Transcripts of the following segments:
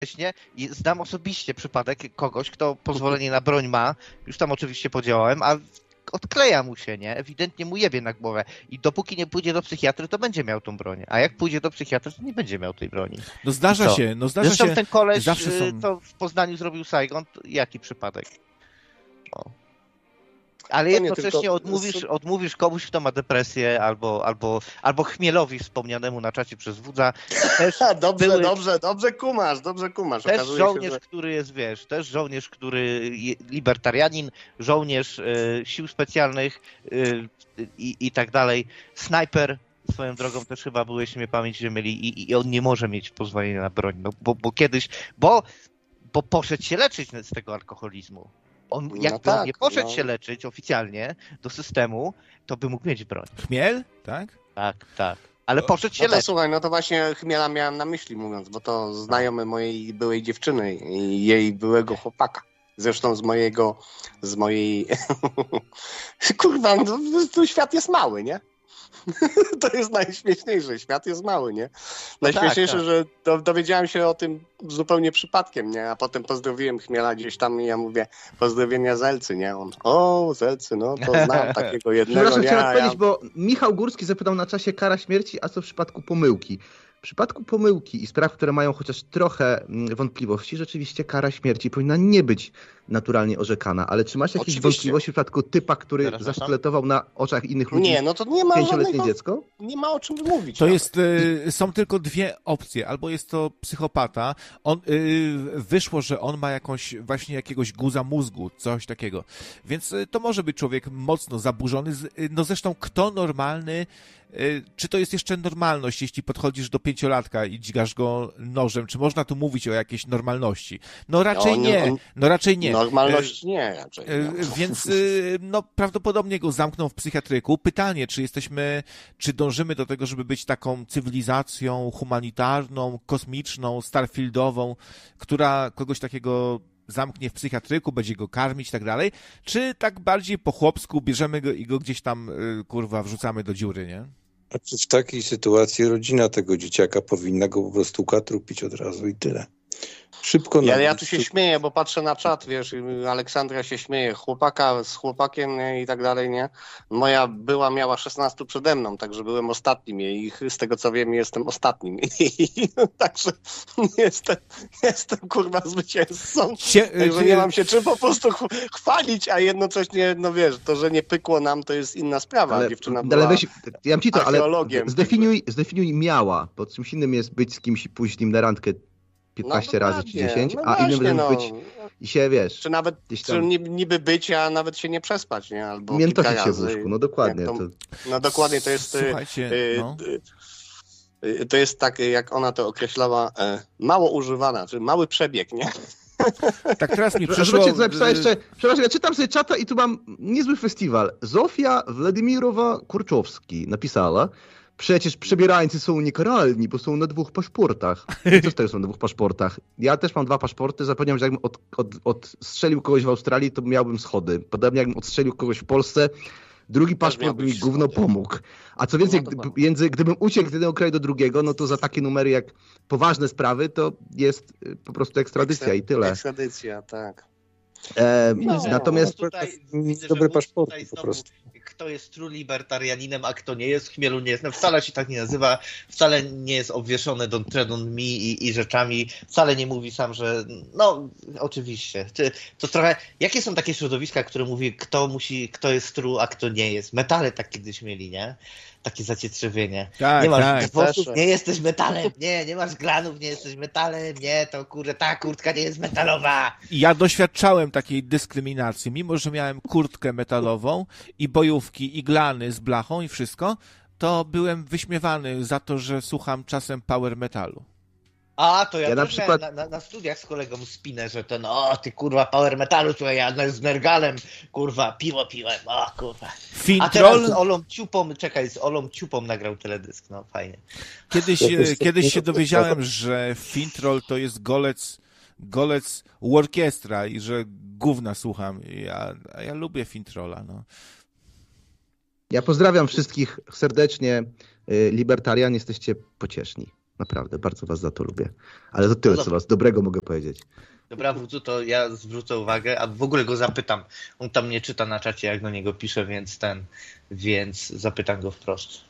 i znam osobiście przypadek kogoś, kto pozwolenie na broń ma, już tam oczywiście podziałałem, a odkleja mu się, nie? Ewidentnie mu jebie na głowę. I dopóki nie pójdzie do psychiatry, to będzie miał tą broń. A jak pójdzie do psychiatry, to nie będzie miał tej broni. No zdarza się. Zresztą ten koleś, zawsze są... co w Poznaniu zrobił Saigon, jaki przypadek? O. Ale jednocześnie odmówisz komuś, kto ma depresję, albo Chmielowi wspomnianemu na czacie przez Wódza. Dobrze kumasz. Też żołnierz, który jest, też żołnierz, który libertarianin, żołnierz sił specjalnych i tak dalej. Snajper, swoją drogą też chyba byłeś, mnie pamięć nie myli, i on nie może mieć pozwolenia na broń, no, bo kiedyś, bo poszedł się leczyć z tego alkoholizmu. On nie poszedł się leczyć oficjalnie do systemu, to by mógł mieć broń. Chmiel? Tak? Tak. Ale poszedł się leczyć. Słuchaj, to właśnie Chmiela miałem na myśli mówiąc, bo to znajomy mojej byłej dziewczyny i jej byłego chłopaka. Zresztą z mojej... Kurwa, to świat jest mały, nie? To jest najśmieszniejsze. Świat jest mały, nie? Najśmieszniejsze, że dowiedziałem się o tym zupełnie przypadkiem, nie? A potem pozdrowiłem Chmiela gdzieś tam i ja mówię, pozdrowienia z Elcy, nie? On, z Elcy, no to znam takiego jednego. Przepraszam, chciałem powiedzieć, bo Michał Górski zapytał na czasie kara śmierci, a co w przypadku pomyłki? W przypadku pomyłki i spraw, które mają chociaż trochę wątpliwości, rzeczywiście kara śmierci powinna nie być naturalnie orzekana. Ale czy masz jakieś wątpliwości w przypadku typa, który zasztyletował na oczach innych ludzi to nie ma 5-letnie dziecko? Nie ma o czym mówić. To są tylko dwie opcje. Albo jest to psychopata. Wyszło, że on ma jakiegoś guza mózgu, coś takiego. Więc to może być człowiek mocno zaburzony. No zresztą kto normalny, czy to jest jeszcze normalność, jeśli podchodzisz do 5-latka i dźgasz go nożem? Czy można tu mówić o jakiejś normalności? No raczej nie. Normalność nie raczej. Więc prawdopodobnie go zamkną w psychiatryku. Pytanie, czy dążymy do tego, żeby być taką cywilizacją humanitarną, kosmiczną, starfieldową, która kogoś takiego zamknie w psychiatryku, będzie go karmić i tak dalej, czy tak bardziej po chłopsku bierzemy go i go gdzieś tam, wrzucamy do dziury, nie? Znaczy w takiej sytuacji rodzina tego dzieciaka powinna go po prostu ukatrupić od razu i tyle. Szybko. Ja tu się śmieję, bo patrzę na czat, wiesz, Aleksandra się śmieje, chłopaka z chłopakiem, nie, i tak dalej, nie? Moja była miała 16 przede mną, także byłem ostatnim i z tego co wiem jestem ostatnim. Także jestem kurwa zwycięzcą. Także nie mam się czym po prostu chwalić, a jednocześnie, no wiesz, to, że nie pykło nam, to jest inna sprawa. Dziewczyna była ja ci to, ale archeologiem. Zdefiniuj miała, bo czymś innym jest być z kimś i pójść z nim na randkę 15 razy czy 10, a innym być i się, wiesz... Czy nawet niby być, a nawet się nie przespać, nie? Albo miętosić się w łóżku, no dokładnie. No dokładnie, to jest... Słuchajcie, to jest tak, jak ona to określała, mało używana, czyli mały przebieg, nie? Tak teraz mi przyszło... Przepraszam, ja czytam sobie czata i tu mam niezły festiwal. Zofia Wladimirowa-Kurczowski napisała: przecież przebierańcy są niekaralni, bo są na 2 paszportach. Co z tego są na 2 paszportach? Ja też mam 2 paszporty. Zapewniam, że jakbym odstrzelił kogoś w Australii, to miałbym schody. Podobnie jakbym odstrzelił kogoś w Polsce, drugi paszport by mi gówno pomógł. A co więcej, gdybym uciekł z jednego kraju do drugiego, no to za takie numery jak poważne sprawy, to jest po prostu ekstradycja i tyle. Ekstradycja, tak. Natomiast dobre paszporty po prostu. Kto jest true libertarianinem, a kto nie jest, Chmielu nie jest. No wcale się tak nie nazywa, wcale nie jest obwieszony don't tread on me i rzeczami, wcale nie mówi sam, że no oczywiście. To trochę, jakie są takie środowiska, które mówi, kto jest true, a kto nie jest? Metale tak kiedyś mieli, nie? Takie zacietrzewienie. Tak, nie masz włosów, nie jesteś metalem, nie masz glanów, nie jesteś metalem, nie, to kurde, ta kurtka nie jest metalowa. Ja doświadczałem takiej dyskryminacji, mimo że miałem kurtkę metalową i bojówki, i glany z blachą i wszystko, to byłem wyśmiewany za to, że słucham czasem power metalu. A, to ja na przykład na studiach z kolegą spinę, że ty kurwa power metalu, słuchaj, ja z Nergalem, kurwa, piwo piłem, kurwa. Fintroll? A teraz z Olą Ciupą nagrał teledysk, no fajnie. Kiedyś się dowiedziałem, że Fintroll to jest golec orkiestra i że gówna słucham. Ja lubię Fintrolla, no. Ja pozdrawiam wszystkich serdecznie. Libertarian, jesteście pocieszni. Naprawdę, bardzo was za to lubię. Ale to tyle, No co was dobrego mogę powiedzieć. Dobra, Wódzu, to ja zwrócę uwagę, a w ogóle go zapytam. On tam nie czyta na czacie, jak do niego piszę, więc zapytam go wprost.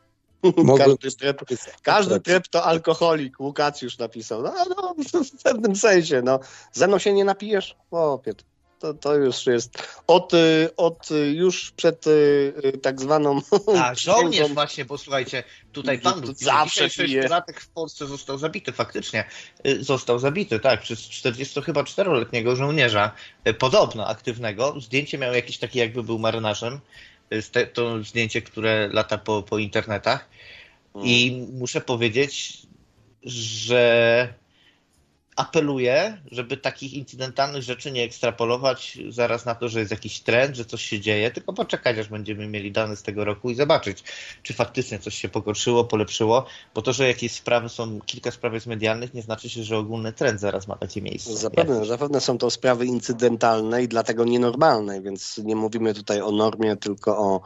Każdy tryb to alkoholik, Łukasz już napisał. No, w pewnym sensie, no. Ze mną się nie napijesz? Chłopie, to już jest już przed tak zwaną... A, żołnierz właśnie, bo słuchajcie, tutaj pan zawsze 6-latek w Polsce został zabity, faktycznie. Został zabity, tak, przez 44-letniego żołnierza, podobno aktywnego. Zdjęcie miał jakiś taki, jakby był marynarzem. To zdjęcie, które lata po internetach. I muszę powiedzieć, że apeluję, żeby takich incydentalnych rzeczy nie ekstrapolować zaraz na to, że jest jakiś trend, że coś się dzieje, tylko poczekać, aż będziemy mieli dane z tego roku i zobaczyć, czy faktycznie coś się pogorszyło, polepszyło, bo to, że jakieś sprawy są, kilka spraw jest medialnych, nie znaczy się, że ogólny trend zaraz ma takie miejsce. Zapewne są to sprawy incydentalne i dlatego nienormalne, więc nie mówimy tutaj o normie, tylko o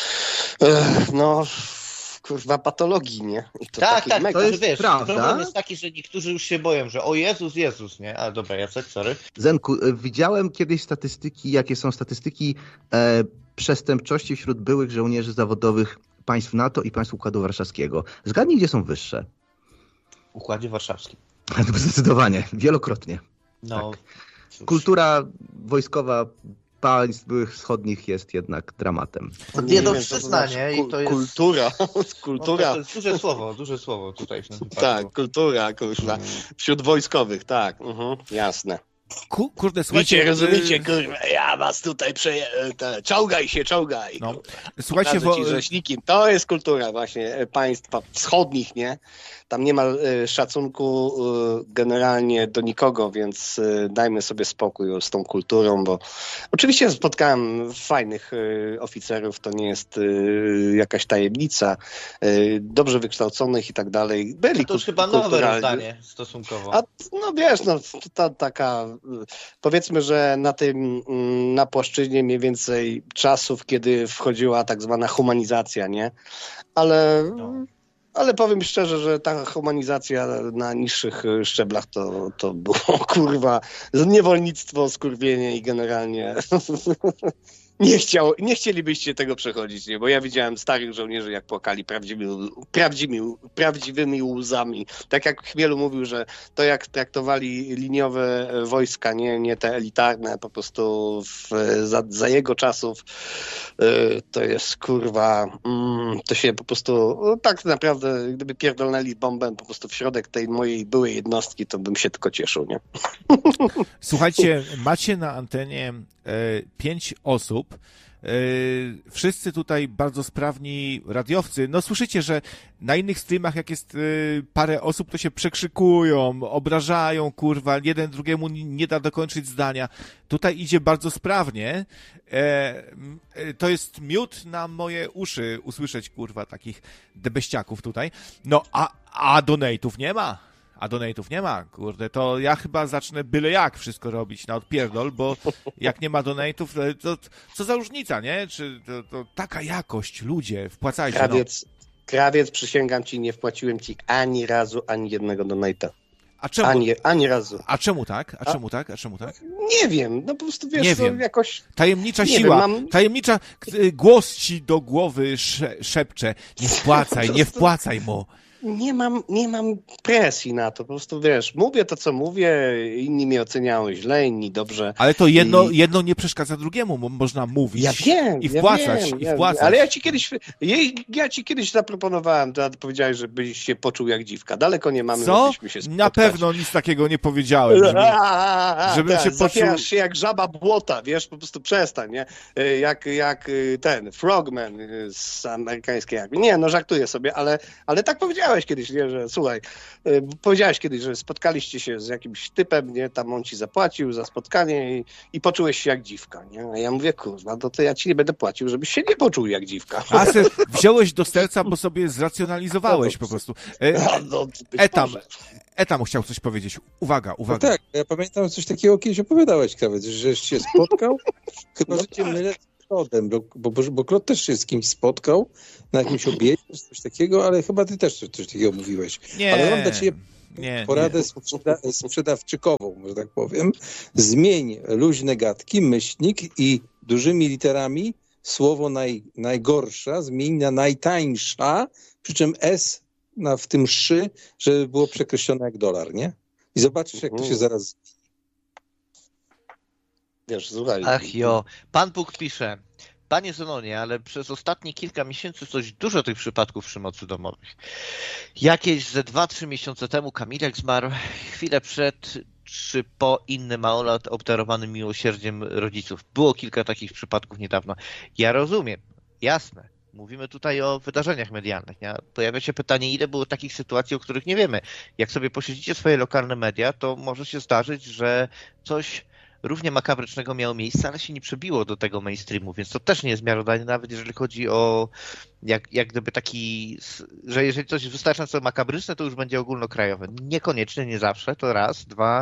kurwa patologii, nie? I to tak, to jest wiesz, prawda. problem jest taki, że niektórzy już się boją, że o Jezus, nie? A dobra, Jacek, sorry. Zenku, widziałem kiedyś statystyki, jakie są statystyki przestępczości wśród byłych żołnierzy zawodowych państw NATO i państw Układu Warszawskiego. Zgadnij, gdzie są wyższe. W Układzie Warszawskim. Zdecydowanie, wielokrotnie. No, Tak. Kultura wojskowa państw byłych wschodnich jest jednak dramatem. Nie do przyznania i to jest... Kultura. No, to jest duże słowo tutaj w tym wypadku. Tak, kultura, kurwa. Wśród wojskowych, tak. Jasne. Kurde, słuchajcie... Rozumiecie, kurwa, ja was tutaj czołgaj się. No. Słuchajcie, rzeźnikiem. To jest kultura właśnie państwa wschodnich, nie? Tam nie ma szacunku generalnie do nikogo, więc dajmy sobie spokój z tą kulturą, bo oczywiście spotkałem fajnych oficerów, to nie jest jakaś tajemnica, dobrze wykształconych i tak dalej. Byli to już chyba nowe rozdanie stosunkowo. A no wiesz, to taka, powiedzmy, że na płaszczyźnie mniej więcej czasów, kiedy wchodziła tak zwana humanizacja, nie? Ale powiem szczerze, że ta humanizacja na niższych szczeblach to było, kurwa, niewolnictwo, skurwienie i generalnie nie chcielibyście tego przechodzić, nie? Bo ja widziałem starych żołnierzy, jak płakali prawdziwymi łzami. Tak jak Chmielu mówił, że to jak traktowali liniowe wojska, nie te elitarne, po prostu za jego czasów to jest, kurwa, to się po prostu, tak naprawdę, gdyby pierdolnęli bombę po prostu w środek tej mojej byłej jednostki, to bym się tylko cieszył, nie? Słuchajcie, macie na antenie 5 osób. Wszyscy tutaj bardzo sprawni radiowcy. No słyszycie, że na innych streamach jak jest parę osób, to się przekrzykują, obrażają, kurwa, jeden drugiemu nie da dokończyć zdania. Tutaj idzie bardzo sprawnie. To jest miód na moje uszy usłyszeć, kurwa, takich debeściaków tutaj. No, a donate'ów nie ma. Kurde, to ja chyba zacznę byle jak wszystko robić na odpierdol, bo jak nie ma donate'ów, to co za różnica, nie? Czy to taka jakość, ludzie, wpłacajcie. Krawiec, przysięgam ci, nie wpłaciłem ci ani razu, ani jednego donate'a. A czemu? Ani razu. A czemu tak? A czemu tak? Nie wiem, no po prostu wiesz, nie wiem. jakoś... Tajemnicza siła, tajemnicza głos ci do głowy szepcze. Nie wpłacaj mu. Nie mam presji na to, po prostu wiesz, mówię to, co mówię, inni mnie oceniają źle, inni dobrze. Ale to jedno nie przeszkadza drugiemu, można mówić. Ja wiem, i wpłacać. Ale ja ci kiedyś zaproponowałem, to powiedziałeś, żebyś się poczuł jak dziwka. Daleko nie mamy, mogliśmy się spotkać. Na pewno nic takiego nie powiedziałem. Żebym się poczuł... Zapierasz się jak żaba błota, wiesz, po prostu przestań, nie? Jak ten Frogman z amerykańskiej armii. Nie, no żartuję sobie, ale tak powiedziałem kiedyś, nie, że słuchaj, powiedziałeś kiedyś, że spotkaliście się z jakimś typem, nie, tam on ci zapłacił za spotkanie i poczułeś się jak dziwka, nie? A ja mówię, kurwa, to ja ci nie będę płacił, żebyś się nie poczuł jak dziwka. A wziąłeś do serca, bo sobie zracjonalizowałeś po prostu. Etam chciał coś powiedzieć. Uwaga. No tak, ja pamiętam coś takiego kiedyś opowiadałeś, Krawiec, że się spotkał, chyba że cię mylę Klodem, bo Klod też się z kimś spotkał na jakimś obiedzie, coś takiego, ale chyba ty też coś takiego mówiłeś. Nie. Ale mam dla ciebie poradę sprzedawczykową, że tak powiem. Zmień luźne gadki, myślnik i dużymi literami słowo najgorsza zmień na najtańsza, przy czym S w tym szy, żeby było przekreślone jak dolar, nie? I zobaczysz, jak to się zaraz... Wiesz, słuchaj. Ach jo, Pan Bóg pisze, Panie Zenonie, ale przez ostatnie kilka miesięcy coś dużo tych przypadków przemocy domowych. Jakieś ze 2-3 miesiące temu Kamilek zmarł, chwilę przed czy po inny małolat obdarowany miłosierdziem rodziców. Było kilka takich przypadków niedawno. Ja rozumiem, jasne. Mówimy tutaj o wydarzeniach medialnych. Nie? Pojawia się pytanie, ile było takich sytuacji, o których nie wiemy. Jak sobie posiedzicie swoje lokalne media, to może się zdarzyć, że coś równie makabrycznego miało miejsce, ale się nie przebiło do tego mainstreamu, więc to też nie jest miarodajne, nawet jeżeli chodzi o jak gdyby taki, że jeżeli coś jest wystarczająco makabryczne, to już będzie ogólnokrajowe. Niekoniecznie, nie zawsze, to raz.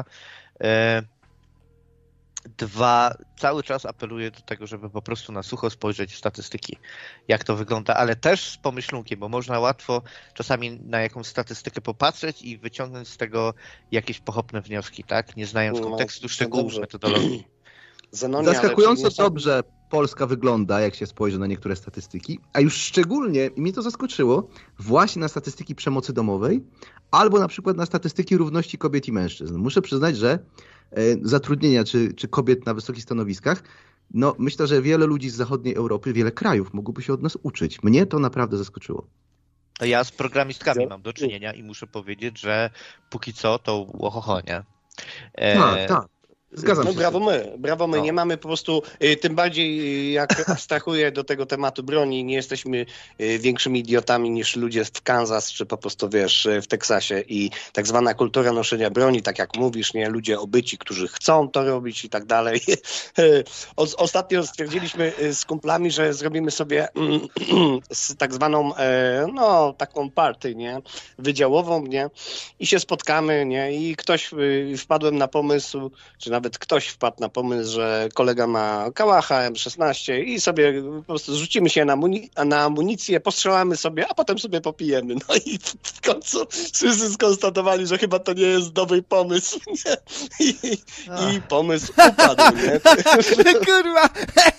Dwa, cały czas apeluję do tego, żeby po prostu na sucho spojrzeć w statystyki, jak to wygląda, ale też z pomyślunkiem, bo można łatwo czasami na jakąś statystykę popatrzeć i wyciągnąć z tego jakieś pochopne wnioski, tak? Nie znając kontekstu, szczegółów, metodologii. Zaskakująco dobrze Polska wygląda, jak się spojrzy na niektóre statystyki, a już szczególnie, i mnie to zaskoczyło, właśnie na statystyki przemocy domowej, albo na przykład na statystyki równości kobiet i mężczyzn. Muszę przyznać, że zatrudnienia czy kobiet na wysokich stanowiskach, no myślę, że wiele ludzi z zachodniej Europy, wiele krajów mogłoby się od nas uczyć. Mnie to naprawdę zaskoczyło. Ja z programistkami mam do czynienia i muszę powiedzieć, że póki co to łohoho, nie? Tak. Zgadzam się. Brawo my. Nie mamy po prostu, tym bardziej jak abstrahuję do tego tematu broni, nie jesteśmy większymi idiotami niż ludzie w Kansas, czy po prostu wiesz, w Teksasie i tak zwana kultura noszenia broni, tak jak mówisz, nie, ludzie obyci, którzy chcą to robić i tak dalej. Ostatnio stwierdziliśmy z kumplami, że zrobimy sobie z tak zwaną, taką party, nie, wydziałową, nie, i się spotkamy, nie, i wpadłem na pomysł, czy nawet ktoś wpadł na pomysł, że kolega ma kałacha M16 i sobie po prostu rzucimy się na amunicję, postrzelamy sobie, a potem sobie popijemy. No i w końcu wszyscy skonstatowali, że chyba to nie jest dobry pomysł. Nie? I pomysł upadł. Nie? Kurwa!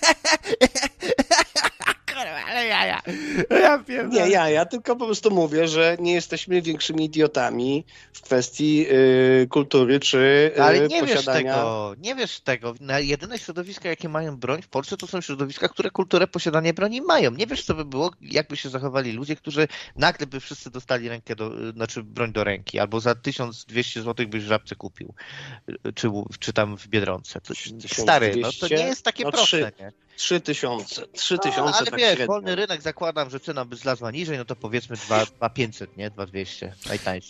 Ale jaja. Ja tylko po prostu mówię, że nie jesteśmy większymi idiotami w kwestii kultury czy ale nie posiadania... nie wiesz tego. Jedyne środowiska, jakie mają broń w Polsce, to są środowiska, które kulturę posiadania broni mają. Nie wiesz, co by było, jakby się zachowali ludzie, którzy nagle by wszyscy dostali broń do ręki, albo za 1200 zł byś w Żabce kupił, czy tam w Biedronce. Stary, no to nie jest takie proste, nie? 3000 ale tak wiesz, średnio. wolny rynek, zakładam, że cena by zlazła niżej, no to powiedzmy 2500, nie? 2200, najtańsze.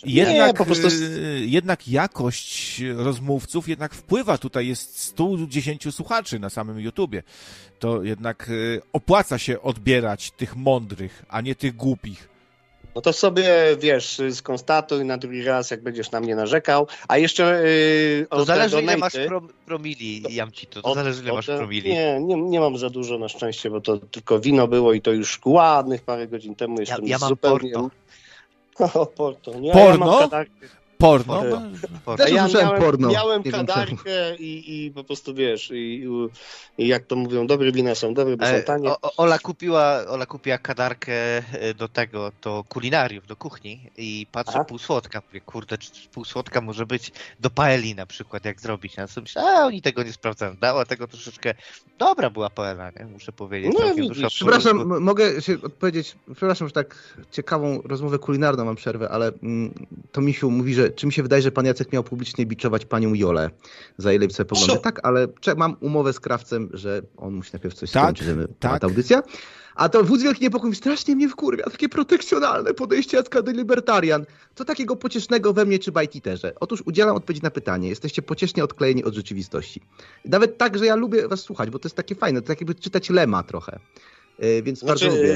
Jednak jakość rozmówców jednak wpływa. Tutaj jest 110 słuchaczy na samym YouTubie. To jednak opłaca się odbierać tych mądrych, a nie tych głupich. No to sobie, wiesz, skonstatuj na drugi raz, jak będziesz na mnie narzekał. A jeszcze to zależy, ile masz promili, Jamcito. To zależy, ile masz promili. Nie mam za dużo na szczęście, bo to tylko wino było i to już ładnych parę godzin temu. Ja mam zupełnie... Porto. Porto. Nie, Porno? Ja mam Porno? Też porno. Miałem kadarkę i po prostu wiesz, i jak to mówią, dobre wina są dobre, bo są tanie. Ola kupiła kadarkę do kulinariów, do kuchni i patrzę, półsłodka. Mówię, kurde, czy półsłodka może być do paeli na przykład, jak zrobić. Ja sobie myślę, oni tego nie sprawdzają. Dała tego troszeczkę, dobra była paela, nie? Muszę powiedzieć. Przepraszam, mogę się odpowiedzieć, przepraszam, że tak ciekawą rozmowę kulinarną mam przerwę, ale to Misiu mówi, że czy mi się wydaje, że pan Jacek miał publicznie biczować panią Jolę za jej lewicę poglądy. Tak, ale mam umowę z krawcem, że on musi najpierw coś skończyć, żeby ta audycja. A to Wódz Wielki Niepokój strasznie mnie wkurwia. Takie protekcjonalne podejście Jacka de Libertarian. Co takiego pociesznego we mnie czy bajtiterze? Otóż udzielam odpowiedzi na pytanie. Jesteście pocieśnie odklejeni od rzeczywistości. Nawet tak, że ja lubię was słuchać, bo to jest takie fajne. To tak jakby czytać Lema trochę. Więc bardzo lubię.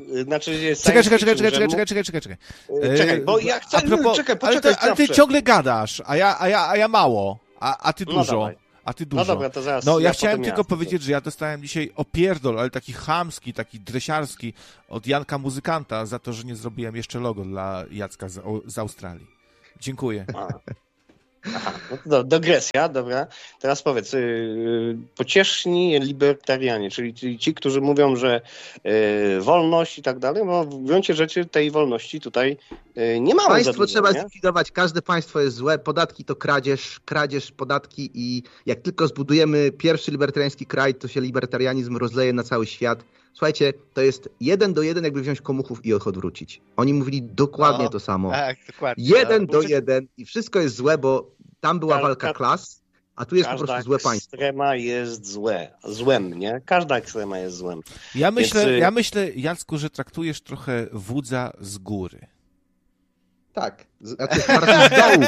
Czekaj, bo ja chcę... Ale ty ciągle gadasz, a ja mało, a ty dużo. a ty dużo. No dobra, to zaraz. No ja chciałem tylko potem powiedzieć, że ja dostałem dzisiaj opierdol, ale taki chamski, taki dresiarski od Janka Muzykanta za to, że nie zrobiłem jeszcze logo dla Jacka z Australii. Dziękuję. Aha, no, dygresja, dobra. Teraz powiedz, pocieszni libertarianie, czyli ci, którzy mówią, że wolność i tak dalej, bo w gruncie rzeczy tej wolności tutaj nie mamy. Państwo trzeba zlikwidować, każde państwo jest złe, podatki to kradzież podatki i jak tylko zbudujemy pierwszy libertariański kraj, to się libertarianizm rozleje na cały świat. Słuchajcie, to jest 1:1, jakby wziąć komuchów i ich odwrócić. Oni mówili dokładnie to samo. Tak, dokładnie. 1:1 i wszystko jest złe, bo tam była walka klas, a tu jest po prostu złe państwo. Każda ekstrema jest złem, nie? Każda ekstrema jest złem. Ja myślę, Jacku, że traktujesz trochę wódza z góry. Tak, znaczy z dołu.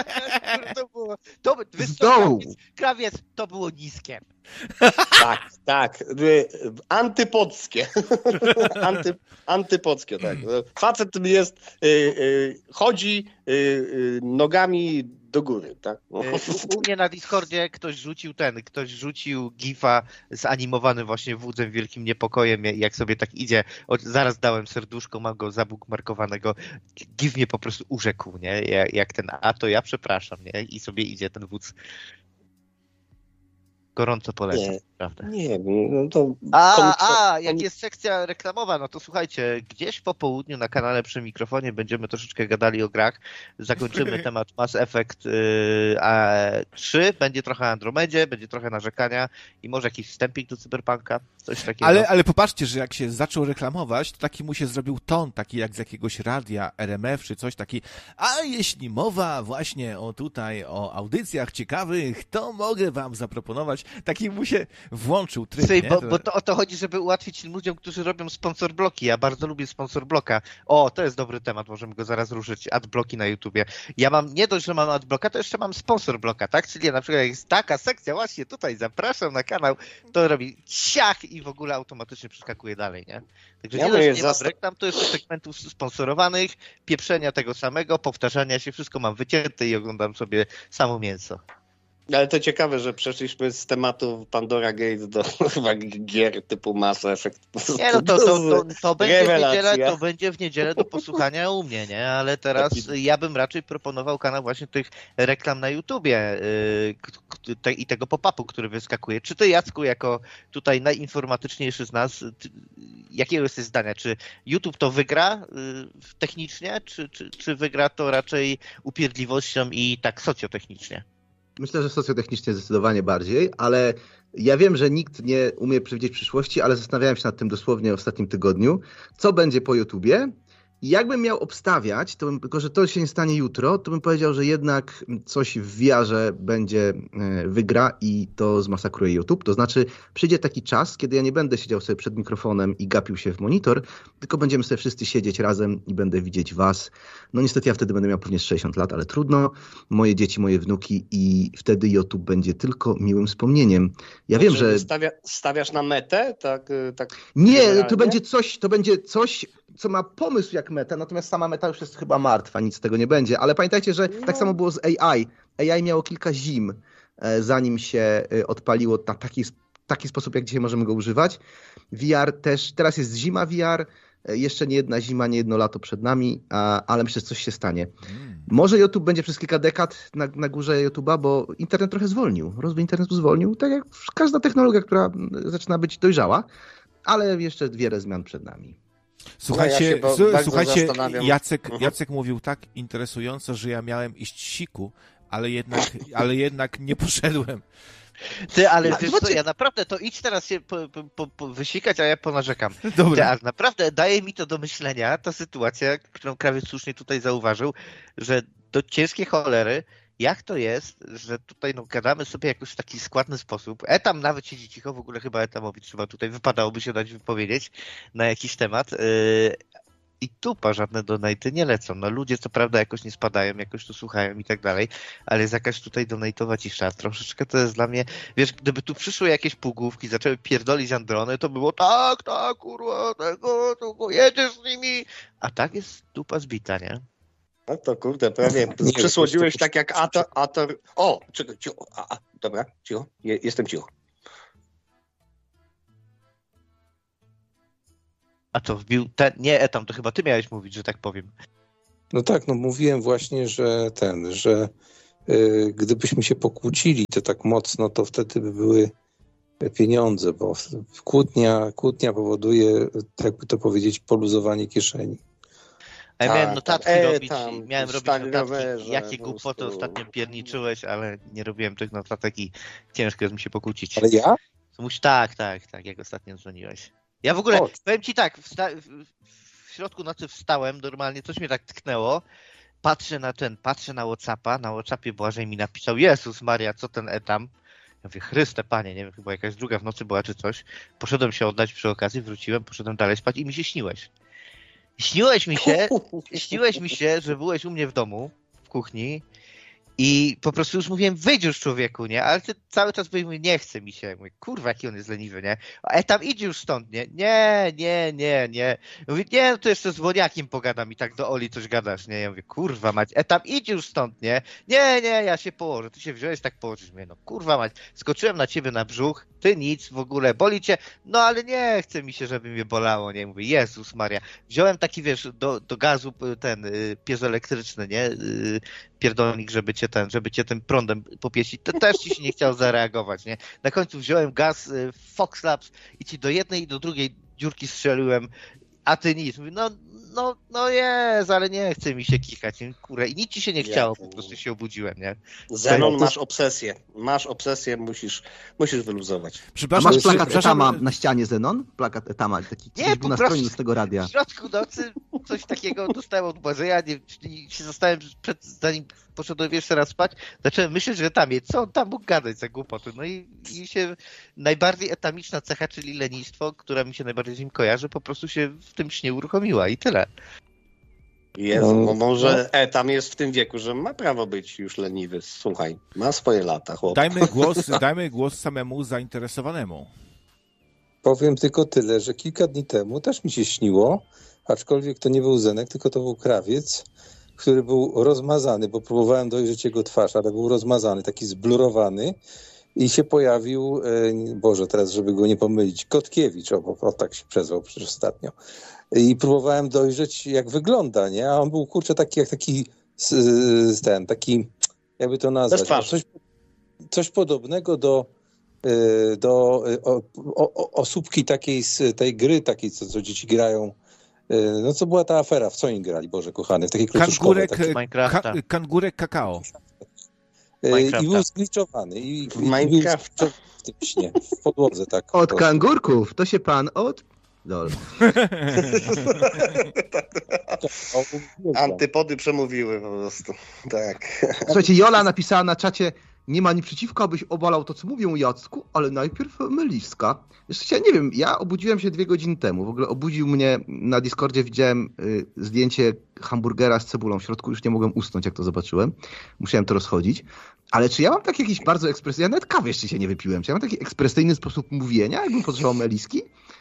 Z dołu. Krawiec, to było niskie. Tak. Antypockie. Antypockie, tak. Facet jest, chodzi nogami do góry, tak? U mnie na Discordzie ktoś rzucił gifa zanimowanym właśnie wódzem wielkim niepokojem, jak sobie tak idzie. Zaraz dałem serduszko, mam go zabukmarkowanego. Gif mnie po prostu urzekł, nie? Jak ten, a to ja przepraszam, nie? I sobie idzie ten wódz. Gorąco polecam, prawda? Nie, no to... Jak jest sekcja reklamowa, no to słuchajcie, gdzieś po południu na kanale przy mikrofonie będziemy troszeczkę gadali o grach. Zakończymy temat Mass Effect 3, będzie trochę o Andromedzie, będzie trochę narzekania i może jakiś wstępik do Cyberpunka, coś takiego. Ale popatrzcie, że jak się zaczął reklamować, to taki mu się zrobił ton, taki jak z jakiegoś radia, RMF czy coś taki, a jeśli mowa właśnie o audycjach ciekawych, to mogę wam zaproponować. Taki mu się włączył tryb, nie? Bo to o to chodzi, żeby ułatwić ludziom, którzy robią sponsor bloki. Ja bardzo lubię sponsor bloka. O, to jest dobry temat, możemy go zaraz ruszyć. Adblocki na YouTubie. Ja mam, nie dość, że mam adblocka, to jeszcze mam sponsor bloka, tak? Czyli na przykład jak jest taka sekcja, właśnie tutaj zapraszam na kanał, to robi ciach i w ogóle automatycznie przeskakuje dalej, nie? Także nie dość, że nie mam reklam, to jeszcze segmentów sponsorowanych, pieprzenia tego samego, powtarzania się, wszystko mam wycięte i oglądam sobie samo mięso. Ale to ciekawe, że przeszliśmy z tematu Pandora Gate do chyba gier typu Mass Effect. Nie, no to będzie w niedzielę do posłuchania u mnie, nie? Ale teraz ja bym raczej proponował kanał właśnie tych reklam na YouTubie i tego pop-upu, który wyskakuje. Czy ty, Jacku, jako tutaj najinformatyczniejszy z nas, jakiego jesteś zdania? Czy YouTube to wygra technicznie, czy wygra to raczej upierdliwością i tak socjotechnicznie? Myślę, że socjotechnicznie zdecydowanie bardziej, ale ja wiem, że nikt nie umie przewidzieć przyszłości, ale zastanawiałem się nad tym dosłownie w ostatnim tygodniu, co będzie po YouTubie. I jakbym miał obstawiać, to tylko że to się nie stanie jutro, to bym powiedział, że jednak coś w VR-ze wygra i to zmasakruje YouTube. To znaczy przyjdzie taki czas, kiedy ja nie będę siedział sobie przed mikrofonem i gapił się w monitor, tylko będziemy sobie wszyscy siedzieć razem i będę widzieć was. No niestety ja wtedy będę miał pewnie 60 lat, ale trudno. Moje dzieci, moje wnuki i wtedy YouTube będzie tylko miłym wspomnieniem. Ja wiem, że... Stawiasz na metę? Tak nie, to będzie coś, co ma pomysł jak meta, natomiast sama meta już jest chyba martwa, nic z tego nie będzie. Ale pamiętajcie, że tak samo było z AI. AI miało kilka zim, zanim się odpaliło na taki sposób, jak dzisiaj możemy go używać. VR też, teraz jest zima VR, jeszcze nie jedna zima, nie jedno lato przed nami, ale myślę, że coś się stanie. Może YouTube będzie przez kilka dekad na górze YouTube'a, bo internet trochę zwolnił. Rozwój internetu zwolnił, tak jak każda technologia, która zaczyna być dojrzała, ale jeszcze wiele zmian przed nami. Słuchajcie, Jacek mówił tak interesująco, że ja miałem iść siku, ale jednak nie poszedłem. Ty, ale wiesz co, ja naprawdę to idź teraz się wysikać, a ja ponarzekam. Dobra. Ty, a naprawdę daje mi to do myślenia ta sytuacja, którą Krawiec słusznie tutaj zauważył, że do ciężkiej cholery, jak to jest, że tutaj gadamy sobie jakoś w taki składny sposób. Etam nawet siedzi cicho, w ogóle chyba Etamowi trzeba tutaj, wypadałoby się dać wypowiedzieć na jakiś temat. I tupa, żadne donaty nie lecą. No ludzie co prawda jakoś nie spadają, jakoś to słuchają i tak dalej, ale jest jakaś tutaj donatowa cisza. Troszeczkę to jest dla mnie, wiesz, gdyby tu przyszły jakieś półgłówki, zaczęły pierdolić Androny, to było tak, kurwa, tego, jedziesz z nimi. A tak jest dupa zbita, nie? No to kurde, prawie przysłodziłeś tak jak Ator. O, czekaj, Dobra, cicho. Jestem cicho. A co, wbił ten... Nie, Etam, to chyba ty miałeś mówić, że tak powiem. No tak, no mówiłem właśnie, że gdybyśmy się pokłócili to tak mocno, to wtedy by były pieniądze, bo kłótnia powoduje, jakby to powiedzieć, poluzowanie kieszeni. A ja miałem notatki robić, tam, notatki, jakie głupoty ostatnio pierniczyłeś, ale nie robiłem tych notatek i ciężko jest mi się pokłócić. Ale ja? Tak, jak ostatnio dzwoniłeś. Ja w ogóle, powiem ci tak, w środku nocy wstałem, normalnie coś mnie tak tknęło, patrzę na WhatsAppa, na WhatsAppie Błażej mi napisał, Jezus Maria, co ten Etam? Ja mówię, Chryste Panie, nie wiem, chyba jakaś druga w nocy była czy coś. Poszedłem się oddać przy okazji, wróciłem, poszedłem dalej spać i mi się śniłeś. Śniłeś mi się, że byłeś u mnie w domu, w kuchni i po prostu już mówiłem, wyjdź już człowieku, nie? Ale ty cały czas mówisz, nie chce mi się. Mówię, kurwa, jaki on jest leniwy, nie? A tam idź już stąd, nie? Nie. Mówię, nie, no to jeszcze z woniakiem pogadam i tak do Oli coś gadasz, nie? Ja mówię, kurwa mać, tam idź już stąd, nie? Nie, ja się położę. Ty się wziąłeś, tak położysz mnie, no kurwa mać. Skoczyłem na ciebie na brzuch, ty nic w ogóle, boli cię, no ale nie chce mi się, żeby mnie bolało, nie? Mówię, Jezus Maria. Wziąłem taki, wiesz, do gazu piezoelektryczny, nie? Pierdolnik, żeby cię tym prądem popieścić, to też ci się nie chciało zareagować, nie? Na końcu wziąłem gaz Fox Labs i ci do jednej i do drugiej dziurki strzeliłem, a ty nic. Mówię, no jest, ale nie chce mi się kichać, nie? Kurę. I nic ci się nie chciało, po prostu się obudziłem, nie? Zenon, masz obsesję, musisz wyluzować. A masz plakat Etama na ścianie, Zenon? Plakat Etama, taki nie, był na stronie z tego radia. W środku nocy coś takiego dostałem od Błażeja i się zastanawiałem, zanim poszedłem jeszcze raz spać, zacząłem myśleć, że tam jest, co on tam mógł gadać za głupoty. No i się najbardziej etamiczna cecha, czyli lenistwo, która mi się najbardziej z nim kojarzy, po prostu się w tym śnie uruchomiła i tyle. Jezu, może Etam jest w tym wieku, że ma prawo być już leniwy. Słuchaj, ma swoje lata, chłop. Dajmy głos samemu zainteresowanemu. Powiem tylko tyle, że kilka dni temu też mi się śniło, aczkolwiek to nie był Zenek, tylko to był krawiec, który był rozmazany, bo próbowałem dojrzeć jego twarz, ale był rozmazany, taki zblurowany i się pojawił, Boże, teraz żeby go nie pomylić, Kotkiewicz, tak się przezwał przecież ostatnio. I próbowałem dojrzeć, jak wygląda, nie? A on był, kurczę, taki jakby to nazwać, coś podobnego do osóbki takiej z tej gry, takiej, co dzieci grają. No co była ta afera? W co oni grali, Boże kochany? W takiej klocuszkowej. Kangurek kakao. I był zgliczowany. I Minecraft. w tym śnie, w podłodze tak. Od kangurków, to się pan Antypody przemówiły po prostu. Tak. Słuchajcie, Jola napisała na czacie, nie ma nic przeciwko, abyś obalał to, co mówią Jacku, ale najpierw Meliska. Jeszcze nie wiem, ja obudziłem się 2 godziny temu. W ogóle obudził mnie, na Discordzie widziałem zdjęcie hamburgera z cebulą w środku, już nie mogłem usnąć, jak to zobaczyłem. Musiałem to rozchodzić. Ale czy ja mam taki jakiś bardzo ekspresyjny, ja nawet kawy jeszcze się nie wypiłem, czy ja mam taki ekspresyjny sposób mówienia, jakbym potrzebował Meliski?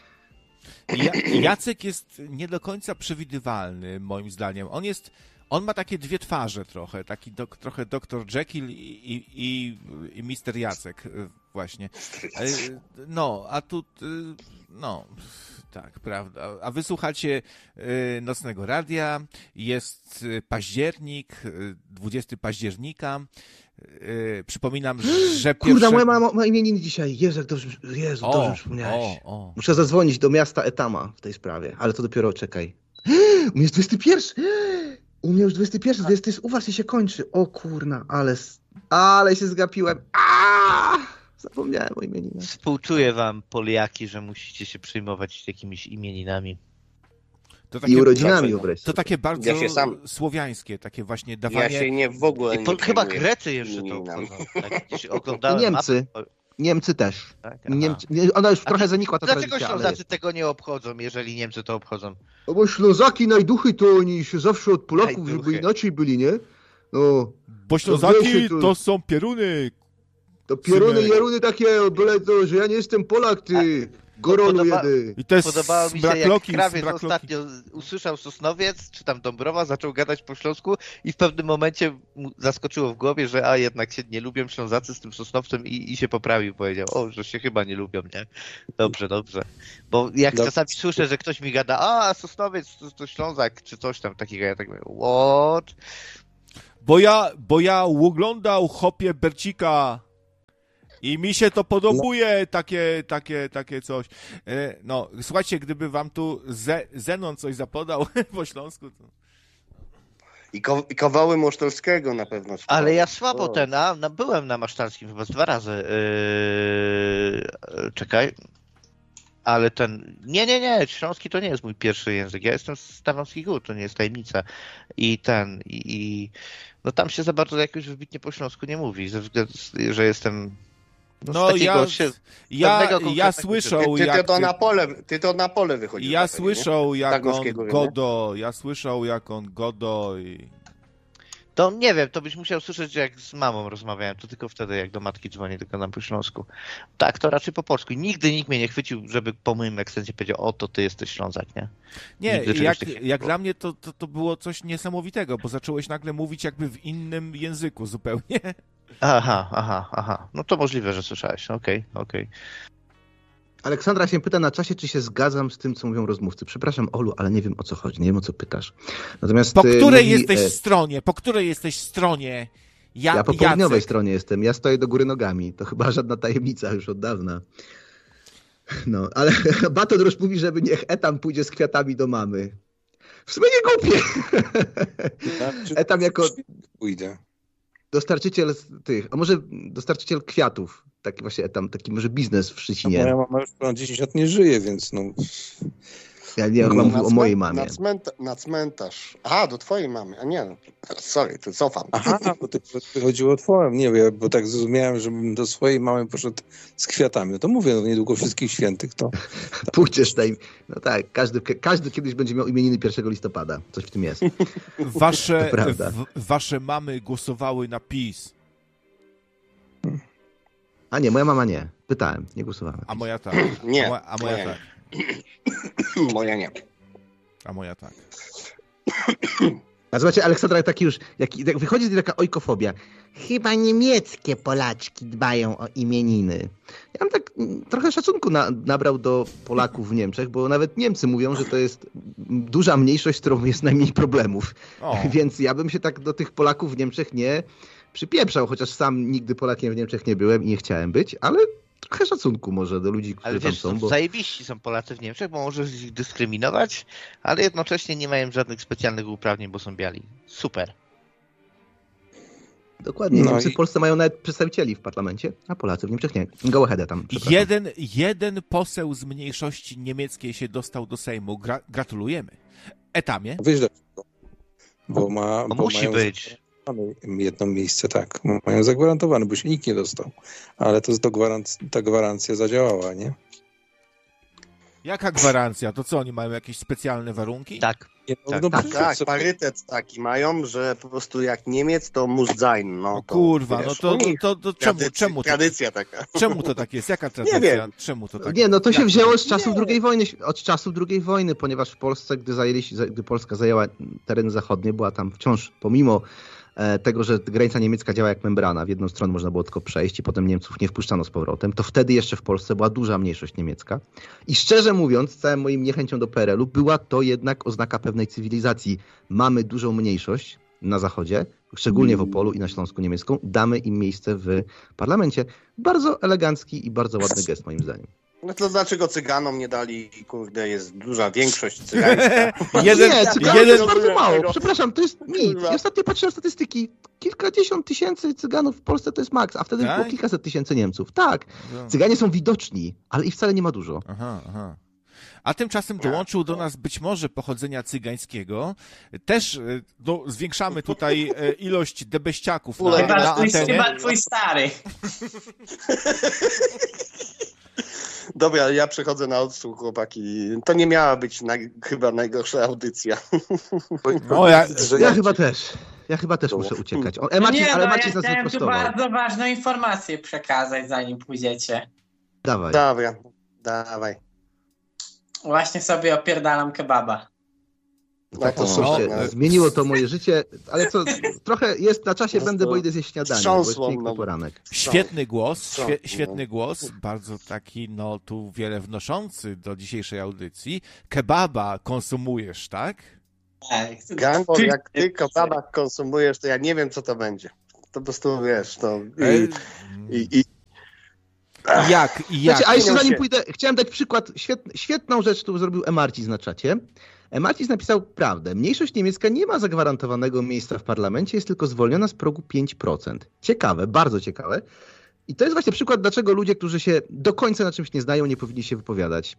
Jacek jest nie do końca przewidywalny, moim zdaniem. On ma takie 2 twarze trochę, taki trochę Dr. Jekyll i Mr. Jacek właśnie. No, a tu, no, tak, prawda. A wy słuchacie Nocnego Radia, jest październik, 20 października. Przypominam, że Kurde, moja mama ma imieniny dzisiaj. Jezu, jak dobrze przypomniałeś. Muszę zadzwonić do miasta Etama w tej sprawie, ale to dopiero czekaj. U mnie jest 21! U mnie już 21, 20 jest u was i się kończy. O kurna, ale się zgapiłem. Zapomniałem o imieninach. Współczuję wam, Poliaki, że musicie się przejmować jakimiś imieninami. I urodzinami wreszcie. To takie bardzo słowiańskie, takie właśnie dawanie... Ja się nie w ogóle nie chyba Grecy jeszcze to obchodzą. Tak, oglądałem Niemcy też. Tak? Ona już trochę zanikła ta tradycja. Dlaczego Ślązacy tego nie obchodzą, jeżeli Niemcy to obchodzą? No bo Ślązaki najduchy to oni się zawsze od Polaków, żeby inaczej byli, nie? No. Bo Ślązaki to są pieruny. To pieruny, jeruny takie, byle to, że ja nie jestem Polak, ty. Górolu jedy. I to jest Podobało mi się, jak Blackloki, krawiec ostatnio usłyszał Sosnowiec, czy tam Dąbrowa, zaczął gadać po śląsku i w pewnym momencie mu zaskoczyło w głowie, że jednak się nie lubią Ślązacy z tym Sosnowcem i się poprawił. Powiedział, że się chyba nie lubią, nie? Dobrze. Bo jak czasami słyszę, że ktoś mi gada, Sosnowiec to Ślązak, czy coś tam takiego, ja tak mówię, what? Bo ja oglądał Hopie Bercika i mi się to podobuje, takie coś. No, słuchajcie, gdyby wam tu Zenon coś zapodał po śląsku, to... I kawały Mosztorskiego na pewno. Ale ja słabo byłem na Masztalskim chyba 2 razy. Czekaj. Ale nie, śląski to nie jest mój pierwszy język. Ja jestem z Tarnowskich Gór, to nie jest tajemnica. No tam się za bardzo jakoś wybitnie po śląsku nie mówi, ze względu, że jestem... Ja słyszał, Ty to na pole wychodzisz. Ja słyszał, jak on godo i... To nie wiem, to byś musiał słyszeć, jak z mamą rozmawiałem, to tylko wtedy, jak do matki dzwonię, tylko na po śląsku. Tak, to raczej po polsku. Nigdy nikt mnie nie chwycił, żeby po moim akcencie powiedział, to ty jesteś Ślązak, nie? Nie, jak dla mnie to było coś niesamowitego, bo zacząłeś nagle mówić jakby w innym języku zupełnie. Aha. No to możliwe, że słyszałeś. Okej. Aleksandra się pyta na czasie, czy się zgadzam z tym, co mówią rozmówcy. Przepraszam, Olu, ale nie wiem, o co chodzi, nie wiem, o co pytasz. Natomiast Po której jesteś stronie? Po której jesteś stronie? Ja po południowej stronie jestem. Ja stoję do góry nogami. To chyba żadna tajemnica już od dawna. No, ale Batodroż mówi, żeby niech Etam pójdzie z kwiatami do mamy. W sumie nie głupie. Etam jako... Pójdę. Dostarczyciel tych, a może dostarczyciel kwiatów. Taki właśnie Etam, taki może biznes w Szczecinie. Moja mama już ponad 10 lat nie żyje, więc no... Ja nie chyba mówił o mojej mamie. Na cmentarz. Aha, do twojej mamy. A nie, sorry, to cofam. Aha, bo to chodziło o twoją. Nie wiem, bo tak zrozumiałem, żebym do swojej mamy poszedł z kwiatami. No to mówię, niedługo wszystkich świętych to... Pójdziesz tutaj. No tak, każdy kiedyś będzie miał imieniny 1 listopada. Coś w tym jest. Wasze mamy głosowały na PiS. A nie, moja mama nie. Pytałem, nie głosowała. A moja tak. Nie. A moja tak. Moja nie. A moja tak. A zobaczcie, Aleksandra taki już, jak wychodzi z taka ojkofobia. Chyba niemieckie Polaczki dbają o imieniny. Ja bym tak trochę szacunku nabrał do Polaków w Niemczech, bo nawet Niemcy mówią, że to jest duża mniejszość, z którą jest najmniej problemów. Więc ja bym się tak do tych Polaków w Niemczech nie przypieprzał, chociaż sam nigdy Polakiem w Niemczech nie byłem i nie chciałem być, ale trochę szacunku może do ludzi, którzy tam są. Bo... zajebiści są Polacy w Niemczech, bo możesz ich dyskryminować, ale jednocześnie nie mają żadnych specjalnych uprawnień, bo są biali. Super. Dokładnie. Niemcy w Polsce mają nawet przedstawicieli w parlamencie, a Polacy w Niemczech nie. Go ahead tam. Jeden poseł z mniejszości niemieckiej się dostał do Sejmu. Gratulujemy. Etamie. Wiesz dlaczego? Bo musi być. Jedno miejsce, tak. Mają zagwarantowane, bo się nikt nie dostał. Ale ta gwarancja zadziałała, nie? Jaka gwarancja? To co, oni mają jakieś specjalne warunki? Tak. Tak, parytet taki mają, że po prostu jak Niemiec, to muss sein. No to, kurwa, wiesz, to czemu? Tradycja taka. Czemu to tak jest? Jaka tradycja? Nie wiem. Czemu to tak? Nie, no to się wzięło z czasów II wojny. Od czasów II wojny, ponieważ w Polsce, gdy Polska zajęła tereny zachodnie, była tam wciąż, pomimo tego, że granica niemiecka działa jak membrana, w jedną stronę można było tylko przejść i potem Niemców nie wpuszczano z powrotem, to wtedy jeszcze w Polsce była duża mniejszość niemiecka. I szczerze mówiąc, całym moim niechęcią do PRL-u, była to jednak oznaka pewnej cywilizacji. Mamy dużą mniejszość na Zachodzie, szczególnie w Opolu i na Śląsku niemiecką, damy im miejsce w parlamencie. Bardzo elegancki i bardzo ładny gest moim zdaniem. No to dlaczego Cyganom nie dali, kurde, jest duża większość cygańska. Cyganów jest bardzo mało. Przepraszam, to jest mit. Ja ostatnio patrzyłem statystyki. Kilkadziesiąt tysięcy Cyganów w Polsce to jest maks, a wtedy było kilkaset tysięcy Niemców. Tak. Cyganie są widoczni, ale ich wcale nie ma dużo. Aha. A tymczasem dołączył do nas być może pochodzenia cygańskiego. Też zwiększamy tutaj ilość debeściaków na antenie. Chyba twój stary. Dobra, ja przechodzę na odsłuch, chłopaki. To nie miała być chyba najgorsza audycja. No, ja chyba też muszę uciekać. Ja chciałem tu bardzo ważną informację przekazać, zanim pójdziecie. Dawaj. Dawaj. Właśnie sobie opierdalam kebaba. Tak, to słuchajcie, zmieniło to moje życie, ale co, trochę jest na czasie, będę, bo idę zjeść śniadanie, bo jest piękny poranek. Świetny głos, bardzo taki, no tu wiele wnoszący do dzisiejszej audycji. Kebaba konsumujesz, tak? Tak. Gambol, jak ty kebaba konsumujesz, to ja nie wiem, co to będzie. To po prostu, wiesz, to... Jak? Znaczy, a jeszcze zanim pójdę, chciałem dać przykład, świetną rzecz, którą zrobił Emarcis na czacie. Emarcis napisał prawdę. Mniejszość niemiecka nie ma zagwarantowanego miejsca w parlamencie, jest tylko zwolniona z progu 5%. Ciekawe, bardzo ciekawe. I to jest właśnie przykład, dlaczego ludzie, którzy się do końca na czymś nie znają, nie powinni się wypowiadać.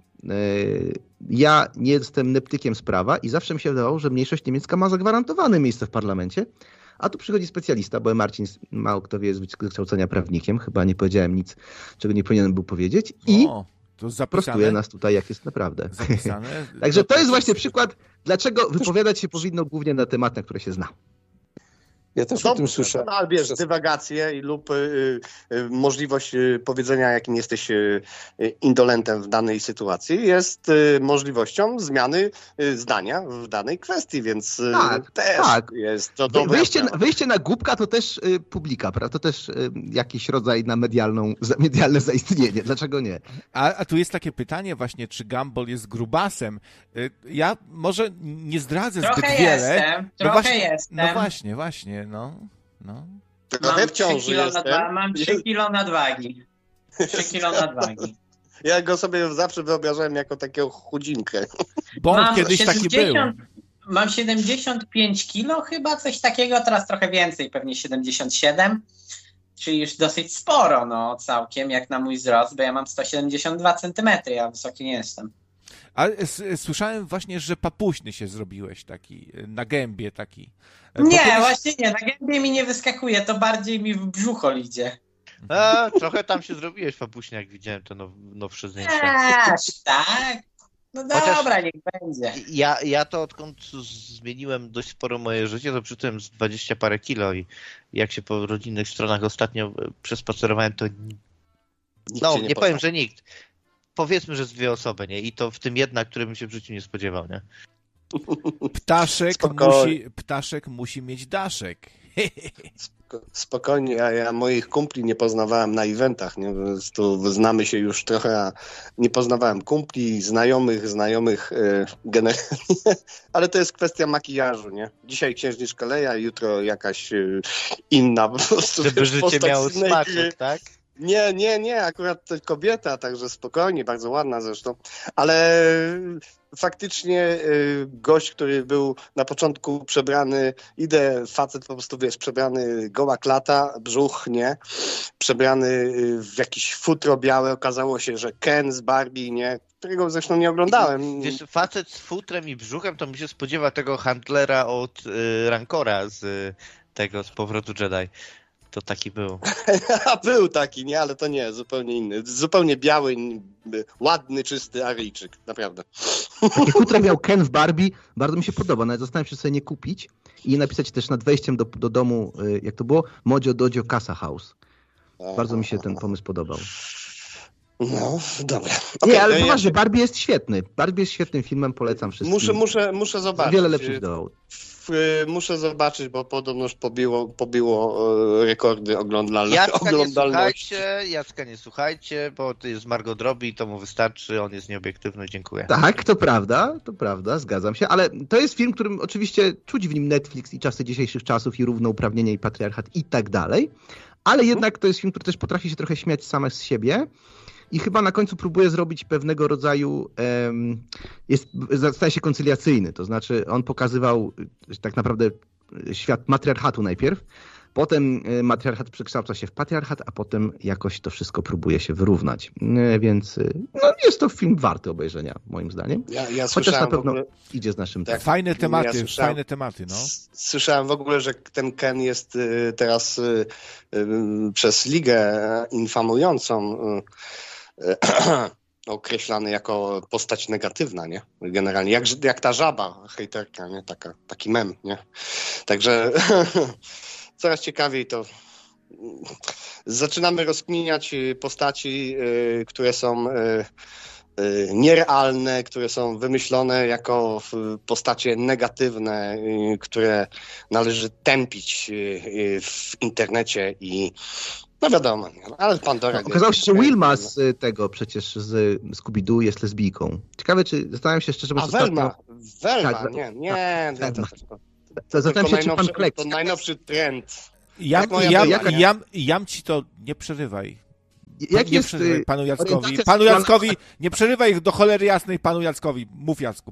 Ja nie jestem neptykiem z prawa i zawsze mi się wydawało, że mniejszość niemiecka ma zagwarantowane miejsce w parlamencie, a tu przychodzi specjalista, bo Emarcis, mało kto wie, jest z wykształcenia prawnikiem, chyba nie powiedziałem nic, czego nie powinienem był powiedzieć i prostuje nas tutaj, jak jest naprawdę. Także to jest właśnie przykład, dlaczego wypowiadać się powinno głównie na tematy, na które się zna. Ja też o tym słyszałem. No, ale wiesz, dywagacje lub możliwość powiedzenia, jakim jesteś indolentem w danej sytuacji, jest możliwością zmiany zdania w danej kwestii, więc też jest to dobre. Wyjście na głupka to też publika, prawda? To też jakiś rodzaj na medialne zaistnienie. Dlaczego nie? A tu jest takie pytanie właśnie, czy Gumball jest grubasem? Ja może nie zdradzę zbyt wiele. Trochę jestem. No właśnie. No. Trochę w ciąży jestem. Mam 3 kilo nadwagi. 3 kilo nadwagi. Ja go sobie zawsze wyobrażałem jako takiego chudzinkę. Bo on kiedyś taki był. Mam 75 kilo chyba, coś takiego, teraz trochę więcej, pewnie 77. Czyli już dosyć sporo, no całkiem, jak na mój wzrost, bo ja mam 172 cm, ja wysoki nie jestem. Ale słyszałem właśnie, że papuśny się zrobiłeś taki, na gębie taki. Nie, właśnie nie, na gębie mi nie wyskakuje, to bardziej mi w brzucho idzie. Trochę tam się zrobiłeś papuśny, jak widziałem to nowsze zdjęcie. Tak? No dobra, niech będzie. Ja to odkąd zmieniłem dość sporo moje życie, to przytyłem z 20 parę kilo i jak się po rodzinnych stronach ostatnio przespacerowałem, to nie powiem, że nikt. Powiedzmy, że z 2 osoby, nie? I to w tym jedna, którym się w życiu nie spodziewał, nie? Ptaszek musi mieć daszek. Spokojnie, ja moich kumpli nie poznawałem na eventach, nie? Tu znamy się już trochę, a nie poznawałem kumpli, znajomych generalnie, ale to jest kwestia makijażu, nie? Dzisiaj księżniczka Leja, jutro jakaś inna po prostu. Żeby życie miało smaczek, tak? Nie, akurat to kobieta, także spokojnie, bardzo ładna zresztą, ale faktycznie gość, który był na początku przebrany, facet po prostu, wiesz, przebrany goła klata, brzuch, nie, przebrany w jakiś futro białe, okazało się, że Ken z Barbie, nie, którego zresztą nie oglądałem. Wiesz, facet z futrem i brzuchem, to mi się spodziewa tego handlera od Rancora z Powrotu Jedi. To taki był. Był taki, nie, ale to nie, zupełnie inny. Zupełnie biały, ładny, czysty Aryjczyk, naprawdę. Takie futro miał Ken w Barbie, bardzo mi się podoba, nawet zastanawiam się sobie nie kupić i napisać też nad wejściem do domu, jak to było, Mojo Dojo Casa House. Bardzo mi się ten pomysł podobał. No, dobra. Nie, ale poważnie, Barbie jest świetny. Barbie jest świetnym filmem, polecam wszystkim. Muszę zobaczyć. Wiele lepszych zdołał. Muszę zobaczyć, bo podobnoż pobiło rekordy oglądalności. Jacka nie słuchajcie, bo to jest Margot Robbie i to mu wystarczy, on jest nieobiektywny, dziękuję. Tak, to prawda, zgadzam się, ale to jest film, którym oczywiście czuć w nim Netflix i czasy dzisiejszych czasów i równouprawnienie i patriarchat i tak dalej, ale jednak to jest film, który też potrafi się trochę śmiać samych z siebie. I chyba na końcu próbuje zrobić pewnego rodzaju, staje się koncyliacyjny, to znaczy on pokazywał tak naprawdę świat matriarchatu najpierw, potem matriarchat przekształca się w patriarchat, a potem jakoś to wszystko próbuje się wyrównać. Więc jest to film warty obejrzenia, moim zdaniem. Chociaż na pewno idzie z naszym... Tak, fajne tematy, no. Słyszałem w ogóle, że ten Ken jest teraz przez ligę infamującą określany jako postać negatywna, nie? Generalnie, jak ta żaba hejterka, nie? Taki mem, nie? Także coraz ciekawiej to zaczynamy rozkminiać postaci, które są nierealne, które są wymyślone jako postacie negatywne, które należy tępić w internecie i no wiadomo, ale Pandora... Okazało się, że Wilma z tego przecież z Scooby-Doo jest lesbijką. Ciekawe, czy zastanawiam się szczerze, bo Velma, tak, nie. Zastanawiam się, czy pan Kleks... To najnowszy trend. Jam ci to nie przerywaj. Jak nie jest przerywaj panu Jackowi. orientacja Panu seksualna- Jackowi, nie przerywaj do cholery jasnej panu Jackowi. Mów, Jacku.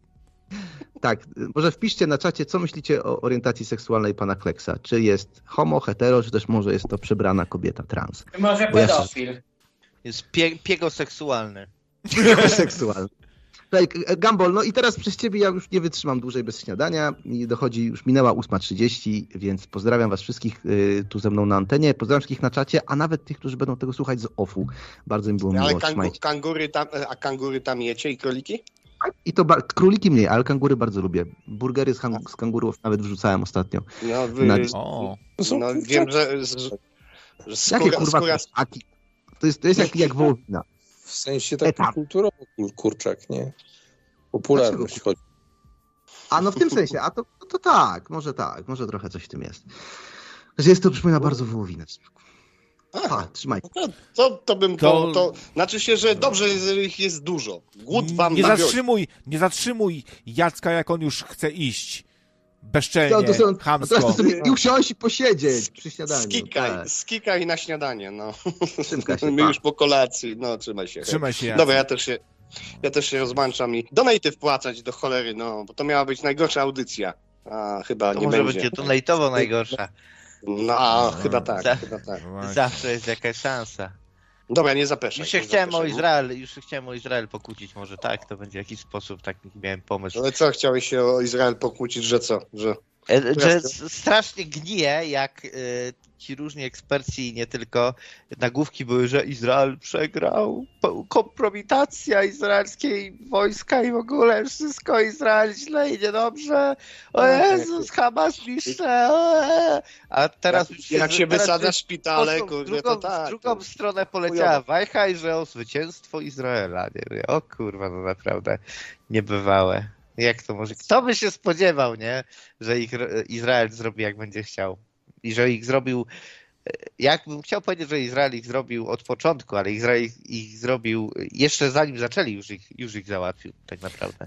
Tak, może wpiszcie na czacie, co myślicie o orientacji seksualnej pana Kleksa. Czy jest homo, hetero, czy też może jest to przebrana kobieta trans. Może Bo ja się- pedofil. Jest piegoseksualny. Seksualny. Tak, Gumball, no i teraz przez ciebie ja już nie wytrzymam dłużej bez śniadania i już minęła 8:30, więc pozdrawiam was wszystkich tu ze mną na antenie, pozdrawiam wszystkich na czacie, a nawet tych, którzy będą tego słuchać z OFF-u. Bardzo mi było miło, Ale trzymajcie. kangury tam jecie i króliki? I to króliki mniej, ale kangury bardzo lubię. Burgery z kangurów nawet wrzucałem ostatnio. No, O. no wiem, że Jakie kurwa skóra... kurczaki? To jest jak wołowina. W sensie takim kulturowo kurczak, nie? Popularność chodzi. A no w tym sensie, a to tak, może trochę coś w tym jest. Że jest to, przypomina bardzo wołowinę. Trzymaj. To znaczy się, że dobrze, jeżeli ich jest dużo. Głód wam Nie zatrzymuj Jacka, jak on już chce iść. Bezczelnie, chamsko. Teraz to sobie usiąść i posiedzieć przy śniadaniu. Skikaj na śniadanie, no. Trzymka się, My już po kolacji, no trzymaj się. Trzymaj się, Jacek. Dobra, ja też się rozłączam i donaty wpłacać do cholery, no, bo to miała być najgorsza audycja. A chyba To nie może będzie. będzie donatowo najgorsza. No, chyba tak. Zawsze jest jakaś szansa. Dobra, nie zapeszaj. Już się chciałem o Izrael pokłócić, może tak, to będzie jakiś sposób, taki miałem pomysł. Ale co, chciałeś się o Izrael pokłócić, że co? Że strasznie gnije, jak ci różni eksperci, nie tylko nagłówki były, że Izrael przegrał, kompromitacja izraelskiej wojska i w ogóle wszystko, Izrael źle i niedobrze, o Jezus, Hamas niszcze, a teraz już jak się wysadza szpitale, kurde, to tak. W drugą stronę poleciała wajcha i że o zwycięstwo Izraela, nie? O kurwa, no naprawdę niebywałe. Jak to może? Kto by się spodziewał, nie? Że Izrael zrobi, jak będzie chciał. I że ich zrobił... Jakbym chciał powiedzieć, że Izrael ich zrobił od początku, ale Izrael ich zrobił jeszcze zanim zaczęli, już ich załatwił, tak naprawdę.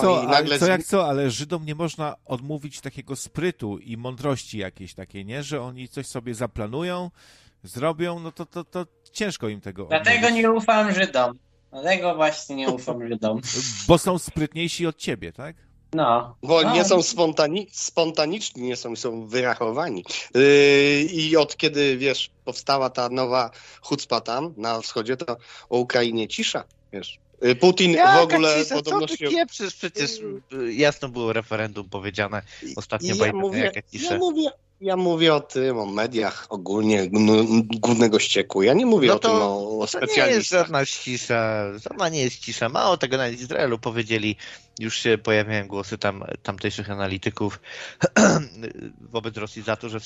Ale Żydom nie można odmówić takiego sprytu i mądrości jakiejś takiej, nie? Że oni coś sobie zaplanują, zrobią, no to ciężko im tego Dlatego nie ufam Żydom. Dlatego właśnie nie ufam Żydom. Bo są sprytniejsi od ciebie, tak? No. Bo nie są spontaniczni, nie są wyrachowani. I od kiedy, wiesz, powstała ta nowa chucpa tam na wschodzie, to o Ukrainie cisza, wiesz. Putin w ogóle cisza, podobno co ty pieprzysz? Przecież jasno było referendum powiedziane ostatnio, jaka cisza. Ja mówię o tym, o mediach ogólnie głównego ścieku. Ja nie mówię o tym, o specjalistach. To nie jest żadna cisza. Sama nie jest cisza. Mało tego, nawet w Izraelu powiedzieli, już się pojawiają głosy tamtejszych analityków wobec Rosji za to,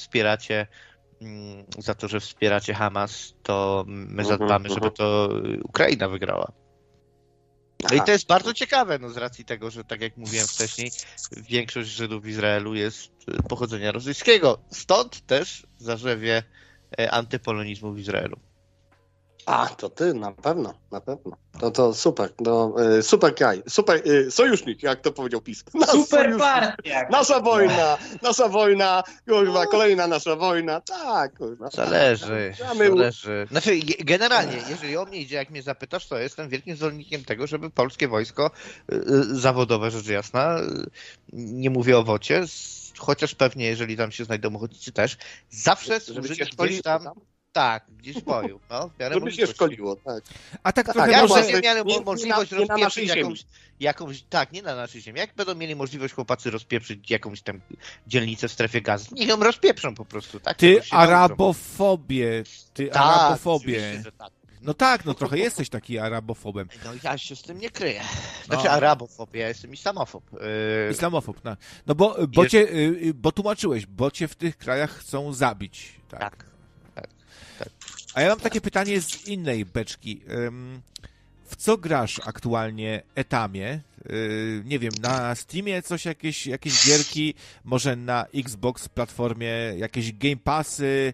że wspieracie Hamas, to my zadbamy, żeby to Ukraina wygrała. No i to jest bardzo ciekawe, no z racji tego, że tak jak mówiłem wcześniej, większość Żydów w Izraelu jest pochodzenia rosyjskiego. Stąd też zarzewie antypolonizmu w Izraelu. A, to ty, na pewno. To super, super kraj, super sojusznik, jak to powiedział PiS. Super partia. Nasza wojna, kurwa, kolejna nasza wojna, tak, kurwa. Zależy. Znaczy, generalnie, jeżeli o mnie idzie, jak mnie zapytasz, to jestem wielkim zwolennikiem tego, żeby polskie wojsko zawodowe, rzecz jasna, nie mówię o WOcie, chociaż pewnie, jeżeli tam się znajdą ochotnicy też, zawsze służyć gdzieś tam. Tak, gdzieś w boju. No, żeby się szkoliło, tak. A tak trochę może... mieli możliwość rozpieprzyć jakąś... Tak, nie na naszej ziemi. Jak będą mieli możliwość chłopacy rozpieprzyć jakąś tam dzielnicę w strefie gazy, niech ją rozpieprzą po prostu, tak? Ty arabofobie. Oczywiście, że tak. No tak, no trochę jesteś taki arabofobem. No ja się z tym nie kryję. Znaczy arabofobia, ja jestem islamofob. Islamofob, no. No bo tłumaczyłeś, bo cię w tych krajach chcą zabić. Tak. A ja mam takie pytanie z innej beczki. W co grasz aktualnie etamie? Nie wiem, na Steamie coś, jakieś gierki, może na Xbox platformie jakieś Game Passy,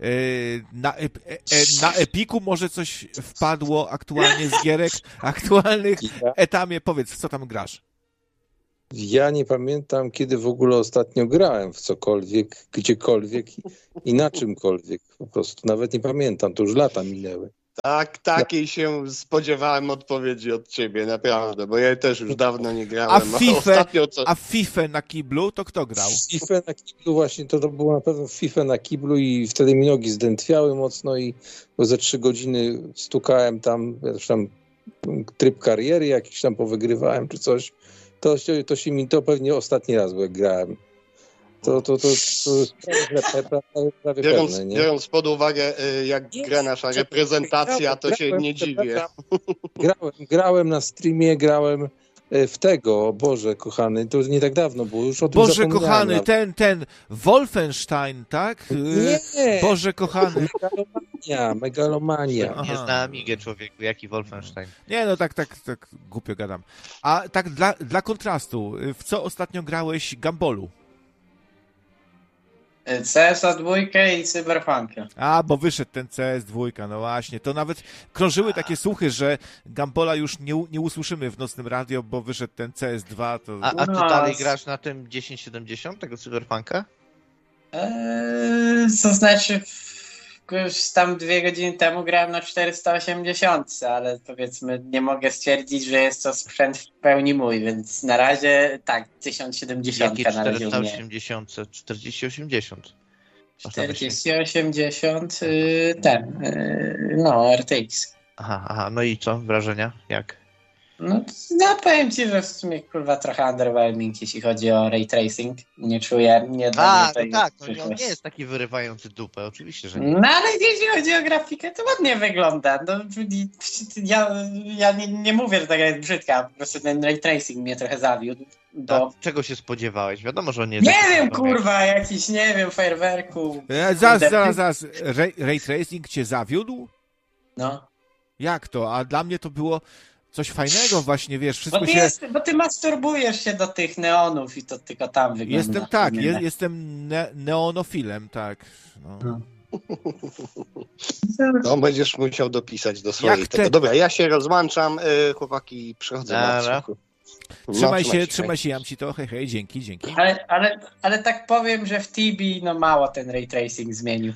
na Epiku może coś wpadło aktualnie z gierek aktualnych etamie. Powiedz, co tam grasz? Ja nie pamiętam, kiedy w ogóle ostatnio grałem w cokolwiek, gdziekolwiek i na czymkolwiek. Po prostu nawet nie pamiętam, to już lata minęły. Takiej się spodziewałem odpowiedzi od ciebie, naprawdę, bo ja też już dawno nie grałem. A FIFA na kiblu to kto grał? FIFA na kiblu właśnie, to było na pewno FIFA na kiblu i wtedy mi nogi zdętwiały mocno i ze 3 godziny stukałem tam, tryb kariery jakiś tam powygrywałem czy coś. To pewnie ostatni raz, bo jak grałem. To prawie pewne, nie? Biorąc pod uwagę, jak gra nasza reprezentacja, to się nie dziwię. Grałem na streamie, grałem w tego, Boże kochany, to nie tak dawno było, już o tym Boże kochany, ten Wolfenstein, tak? Nie! Boże kochany. Megalomania. Nie zna Amigę, człowieku, jaki Wolfenstein. Nie, no tak głupio gadam. A tak dla kontrastu, w co ostatnio grałeś Gambolu? CS-a 2 i Cyberpunka. A, bo wyszedł ten CS2, no właśnie. To nawet krążyły takie słuchy, że Gambola już nie usłyszymy w nocnym radio, bo wyszedł ten CS2. To... A ty dalej grasz na tym 1070, tego Cyberpunka? To znaczy, już tam 2 godziny temu grałem na 480, ale powiedzmy nie mogę stwierdzić, że jest to sprzęt w pełni mój, więc na razie tak, 1070 Jakie na razie 480? 4080. 4080 RTX. Aha, no i co? Wrażenia? Jak? No powiem ci, że w sumie kurwa trochę underwhelming, jeśli chodzi o ray tracing. Nie czuję, nie dla mnie on nie jest taki wyrywający dupę, oczywiście, że nie. No ale jeśli chodzi o grafikę, to ładnie wygląda. No, ja nie mówię, że taka jest brzydka, po prostu ten ray tracing mnie trochę zawiódł. Bo... Czego się spodziewałeś? Wiadomo, że on nie jest... Nie wiem, kurwa, jakiś, nie wiem, fajerwerku. Zaraz. Ray tracing cię zawiódł? No. Jak to? A dla mnie to było coś fajnego właśnie, wiesz, wszystko się... Bo ty masturbujesz się do tych neonów i to tylko tam wygląda. Jestem neonofilem, tak. No, będziesz musiał dopisać do swojej tego. Dobra, ja się rozłączam, chłopaki, i przychodzę na Trzymaj się, Jamsito, hej, dzięki. Ale tak powiem, że w Tibi mało ten ray tracing zmienił.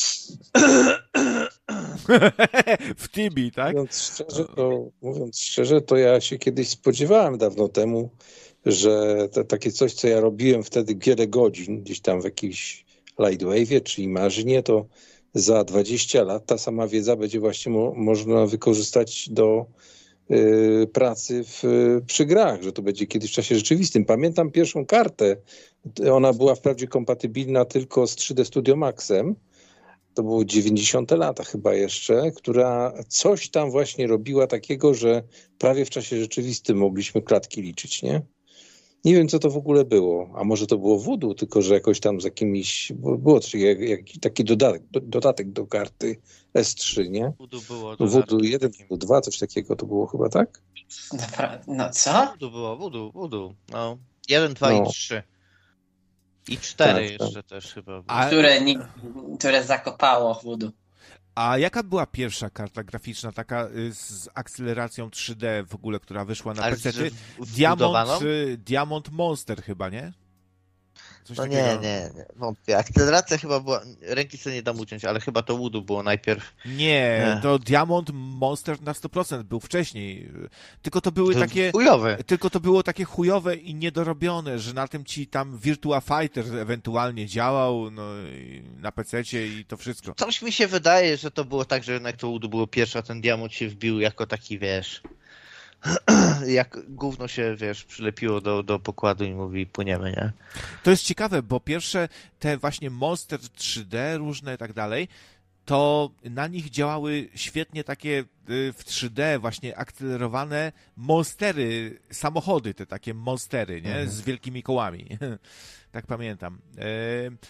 W Tibi, tak? Mówiąc szczerze, to ja się kiedyś spodziewałem dawno temu, że takie coś, co ja robiłem wtedy wiele godzin, gdzieś tam w jakimś Lightwave'ie czy Imaginie, to za 20 lat ta sama wiedza będzie właśnie można wykorzystać do pracy przy grach, że to będzie kiedyś w czasie rzeczywistym. Pamiętam pierwszą kartę, ona była wprawdzie kompatybilna tylko z 3D Studio Maxem, to było 90 lata chyba jeszcze, która coś tam właśnie robiła takiego, że prawie w czasie rzeczywistym mogliśmy klatki liczyć, nie? Nie wiem, co to w ogóle było. A może to było Voodoo, tylko że jakoś tam z jakimiś... Było coś, taki dodatek do karty S3, nie? Voodoo było. Voodoo 1, Voodoo 2, coś takiego to było chyba, tak? No co? Voodoo. No. 1, 2 i 3. I 4 jeszcze też chyba. Które zakopało Voodoo. A jaka była pierwsza karta graficzna, taka z akceleracją 3D w ogóle, która wyszła na PC? Diamond Monster chyba, nie? Coś takiego. Nie, wątpię. Akceleracja chyba była, ręki sobie nie dam uciąć, ale chyba to Voodoo było najpierw. Nie, to Diamond Monster na 100% był wcześniej. Tylko to były takie... chujowe. Tylko to było takie chujowe i niedorobione, że na tym ci tam Virtua Fighter ewentualnie działał, na PC-cie i to wszystko. Coś mi się wydaje, że to było tak, że jednak to Voodoo było pierwsze, a ten Diamond się wbił jako taki, wiesz... jak gówno się, przylepiło do pokładu i mówi, płyniemy, nie? To jest ciekawe, bo pierwsze te właśnie Monster 3D różne i tak dalej, to na nich działały świetnie takie w 3D właśnie akcelerowane monstery, samochody, te takie monstery, nie? Z wielkimi kołami. Tak pamiętam.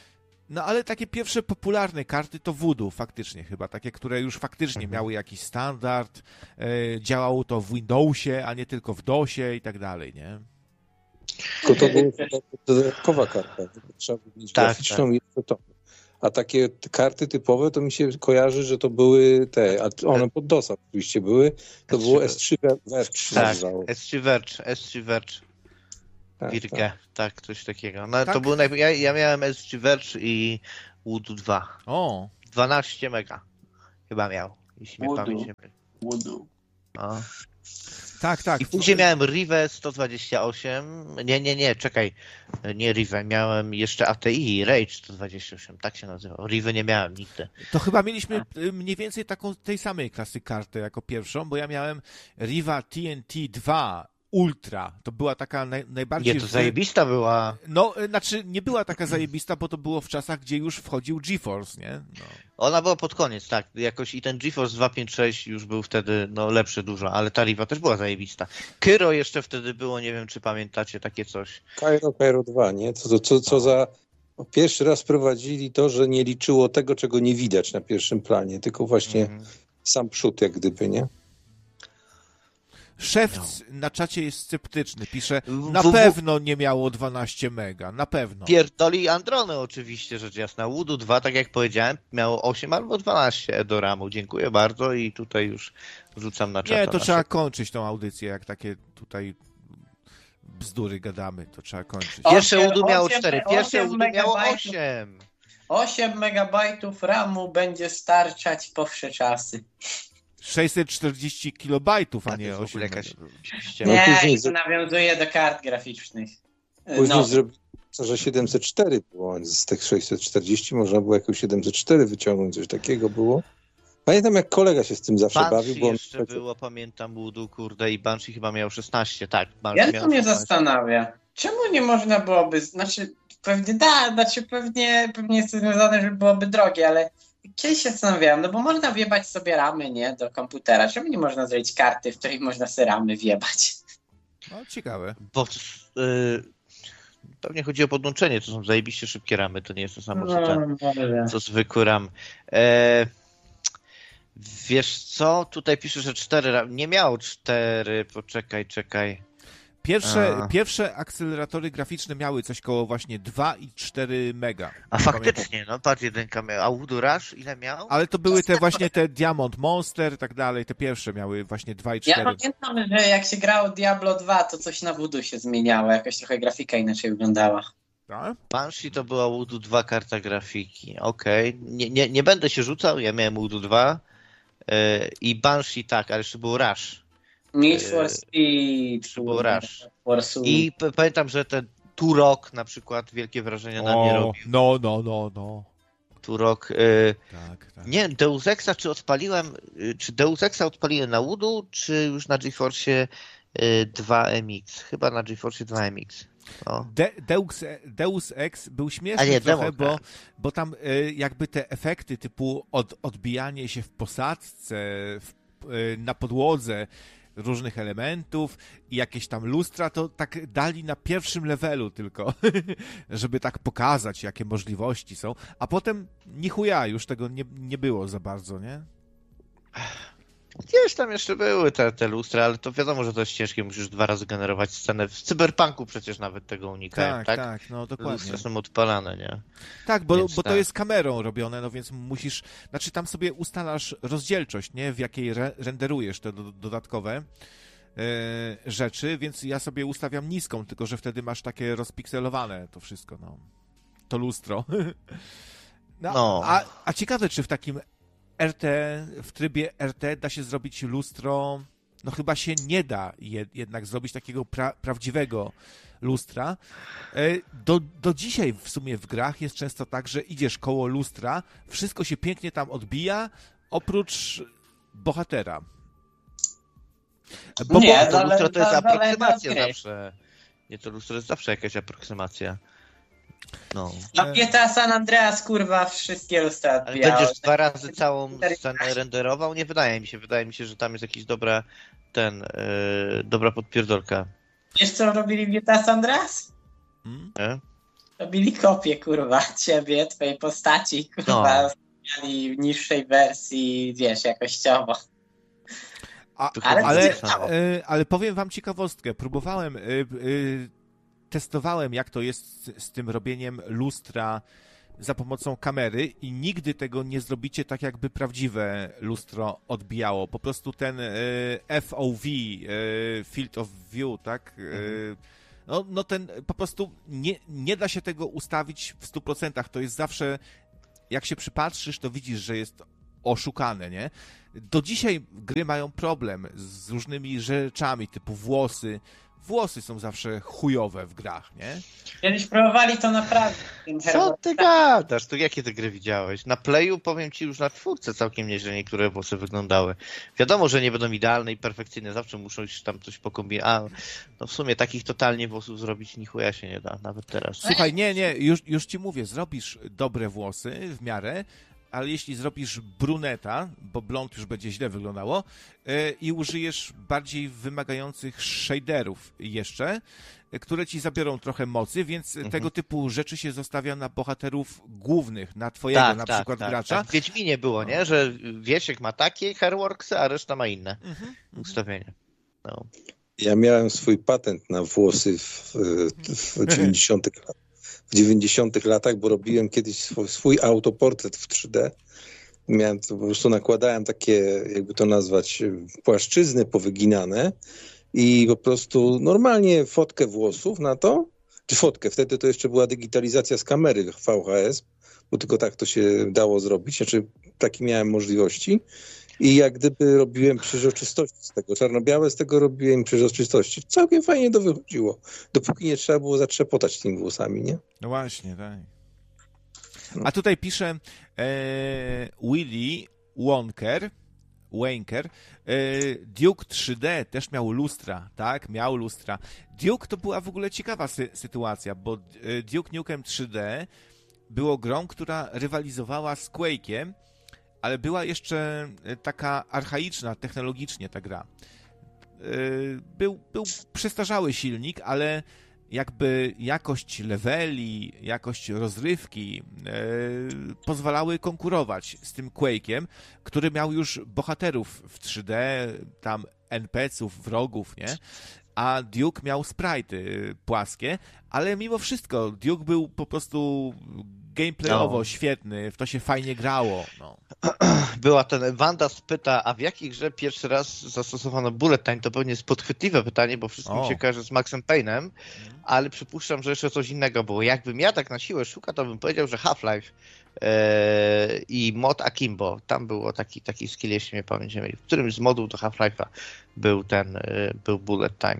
No ale takie pierwsze popularne karty to Voodoo faktycznie chyba, takie, które już faktycznie miały jakiś standard, działało to w Windowsie, a nie tylko w DOSie i tak dalej, nie? Tylko to była dodatkowa karta, trzeba było mieć graficzną i to. A takie karty typowe to mi się kojarzy, że to były te, a one pod DOSa oczywiście były, to było S3 Verge. Tak, S3 Verge. Wirkę, tak, coś takiego. No, tak? To był ja miałem S3 Verge i Voodoo 2. O. 12 mega chyba miał, jeśli mnie pamięć nie myli. Voodoo. No. Tak. I później miałem Rive 128. Nie, czekaj. Nie Rive, miałem jeszcze ATI, Rage 128, tak się nazywał. Rive nie miałem nigdy. To chyba mieliśmy mniej więcej tej samej klasy kartę jako pierwszą, bo ja miałem Riva TNT 2 Ultra. To była taka najbardziej... Nie, to zajebista była. No, znaczy nie była taka zajebista, bo to było w czasach, gdzie już wchodził GeForce, nie? No. Ona była pod koniec, tak. Jakoś i ten GeForce 256 już był wtedy lepszy dużo, ale ta Riva też była zajebista. Kyro jeszcze wtedy było, nie wiem czy pamiętacie takie coś. Kyro 2, nie? Co za... Pierwszy raz wprowadzili to, że nie liczyło tego, czego nie widać na pierwszym planie, tylko właśnie sam przód jak gdyby, nie? Szewc na czacie jest sceptyczny, pisze, na pewno nie miało 12 mega, na pewno. Pierdoli Androny oczywiście, rzecz jasna. Voodoo 2, tak jak powiedziałem, miało 8 albo 12 edoramu. Dziękuję bardzo i tutaj już rzucam na czat. Nie, to trzeba kończyć tą audycję, jak takie tutaj bzdury gadamy, to trzeba kończyć. Pierwsze Voodoo miało 4, pierwsze Voodoo miało 8. 8 megabajtów RAMu będzie starczać po wsze czasy. 640 kilobajtów, a nie 8. Nie, i to nawiązuje do kart graficznych. Później zrobili, że 704 było, z tych 640 można było jakieś 704 wyciągnąć, coś takiego było. Pamiętam, jak kolega się z tym zawsze bawił. Bo jeszcze on... było, pamiętam, Voodoo, kurde, i Banshee chyba miał 16, tak. Ja to mnie zastanawia. Czemu nie można byłoby, pewnie jest to związane, że byłoby drogie, ale kiedyś się zastanawiałem, no bo można wjebać sobie ramy, nie, do komputera. Czemu nie można zrobić karty, w której można sobie ramy wjebać? No, ciekawe. Bo pewnie chodzi o podłączenie, to są zajebiście szybkie ramy, to nie jest to samo, co zwykły RAM. Wiesz co, tutaj pisze, że 4 RAM, nie miało 4, czekaj. Pierwsze akceleratory graficzne miały coś koło właśnie 2 i 4 mega. A faktycznie, no patrz, jedynka miała. A Voodoo Rush ile miał? Ale to były te Diamond Monster i tak dalej, te pierwsze miały właśnie 2 i 4. Ja pamiętam, że jak się grało Diablo 2, to coś na Voodoo się zmieniało, jakoś trochę grafika inaczej wyglądała. Tak? Banshee to była Voodoo 2 karta grafiki, okej. Nie będę się rzucał, ja miałem Voodoo 2 i Banshee tak, ale jeszcze był Rush. Need for Speed. Był Rush. I pamiętam, że ten Turok na przykład wielkie wrażenie na mnie robił. No. Turok. Tak. Nie, Deus Exa czy odpaliłem, czy Deus Exa odpaliłem na Voodoo, czy już na GeForce 2MX? Chyba na GeForce 2MX. No. Deus Ex był śmieszny trochę, bo tam jakby te efekty typu odbijanie się w posadzce, na podłodze różnych elementów i jakieś tam lustra, to tak dali na pierwszym levelu tylko, żeby tak pokazać, jakie możliwości są, a potem nichuja, już tego nie było za bardzo, nie? Gdzieś tam jeszcze były te lustra, ale to wiadomo, że to jest ciężkie, musisz 2 razy generować scenę. W Cyberpunku przecież nawet tego unikałem, tak? Tak, no dokładnie. Lustra są odpalane, nie? Tak, bo to jest kamerą robione, no więc musisz, znaczy tam sobie ustalasz rozdzielczość, nie? W jakiej renderujesz te dodatkowe rzeczy, więc ja sobie ustawiam niską, tylko że wtedy masz takie rozpikselowane to wszystko, no. To lustro. A ciekawe, czy w takim w trybie RT da się zrobić lustro, no chyba się nie da jednak zrobić takiego prawdziwego lustra. Do dzisiaj w sumie w grach jest często tak, że idziesz koło lustra, wszystko się pięknie tam odbija, oprócz bohatera. To lustro to jest aproksymacja zawsze. Nie, to lustro jest zawsze jakaś aproksymacja. No. A GTA San Andreas, kurwa, wszystkie lustra odbijały. Ale będziesz 2 razy całą scenę renderował? Nie wydaje mi się. Wydaje mi się, że tam jest jakiś dobra podpierdolka. Wiesz, co robili w GTA San Andreas? Nie? Robili kopię, kurwa, ciebie, twojej postaci, kurwa, zmieniali w niższej wersji, wiesz, jakościowo. Ale powiem wam ciekawostkę. Próbowałem, testowałem, jak to jest z tym robieniem lustra za pomocą kamery i nigdy tego nie zrobicie tak, jakby prawdziwe lustro odbijało. Po prostu ten FOV, Field of View, tak? No ten po prostu nie da się tego ustawić w 100%. To jest zawsze, jak się przypatrzysz, to widzisz, że jest oszukane, nie? Do dzisiaj gry mają problem z różnymi rzeczami, typu włosy. Włosy są zawsze chujowe w grach, nie? Kiedyś próbowali to naprawdę. Co ty gadasz? To jakie ty gry widziałeś? Na Playu, powiem ci, już na 4 całkiem nieźle niektóre włosy wyglądały. Wiadomo, że nie będą idealne i perfekcyjne, zawsze muszą już tam coś pokombinować. No w sumie takich totalnie włosów zrobić ni chuja się nie da, nawet teraz. Słuchaj, nie, już ci mówię, zrobisz dobre włosy w miarę, ale jeśli zrobisz bruneta, bo blond już będzie źle wyglądało, i użyjesz bardziej wymagających shaderów jeszcze, które ci zabiorą trochę mocy, więc tego typu rzeczy się zostawia na bohaterów głównych, na twojego na przykład gracza. Tak. W Wiedźminie było, nie? Że Wiesiek ma takie hairworksy, a reszta ma inne ustawienia. No. Ja miałem swój patent na włosy w 90 latach. W 90 latach, bo robiłem kiedyś swój autoportret w 3D. Miałem to, po prostu nakładałem takie, jakby to nazwać, płaszczyzny powyginane i po prostu normalnie fotkę włosów na to, czy fotkę, wtedy to jeszcze była digitalizacja z kamery VHS, bo tylko tak to się dało zrobić, znaczy takie miałem możliwości. I jak gdyby robiłem przeźroczystości z tego, czarno-białe z tego robiłem przeźroczystości. Całkiem fajnie to wychodziło, dopóki nie trzeba było zatrzepotać tymi włosami, nie? No właśnie, tak. A tutaj pisze Willy Wonker, Duke 3D też miał lustra, tak? Miał lustra. Duke to była w ogóle ciekawa sytuacja, bo Duke Nukem 3D było grą, która rywalizowała z Quake'iem, ale była jeszcze taka archaiczna technologicznie ta gra. Był przestarzały silnik, ale jakby jakość leveli, jakość rozrywki pozwalały konkurować z tym Quake'iem, który miał już bohaterów w 3D, tam NPC-ów, wrogów, nie? A Duke miał sprite'y płaskie, ale mimo wszystko Duke był po prostu gameplayowo świetny, w to się fajnie grało. No. Była ten, Wanda spyta, a w jakiej grze pierwszy raz zastosowano bullet time? To pewnie jest podchwytliwe pytanie, bo wszystkim się kojarzy z Maxem Payne'em, ale przypuszczam, że jeszcze coś innego było. Jakbym ja tak na siłę szukał, to bym powiedział, że Half-Life i mod Akimbo. Tam było taki skill, jeśli mnie pamięć nie myli. W którymś z modów do Half-Life'a był bullet time.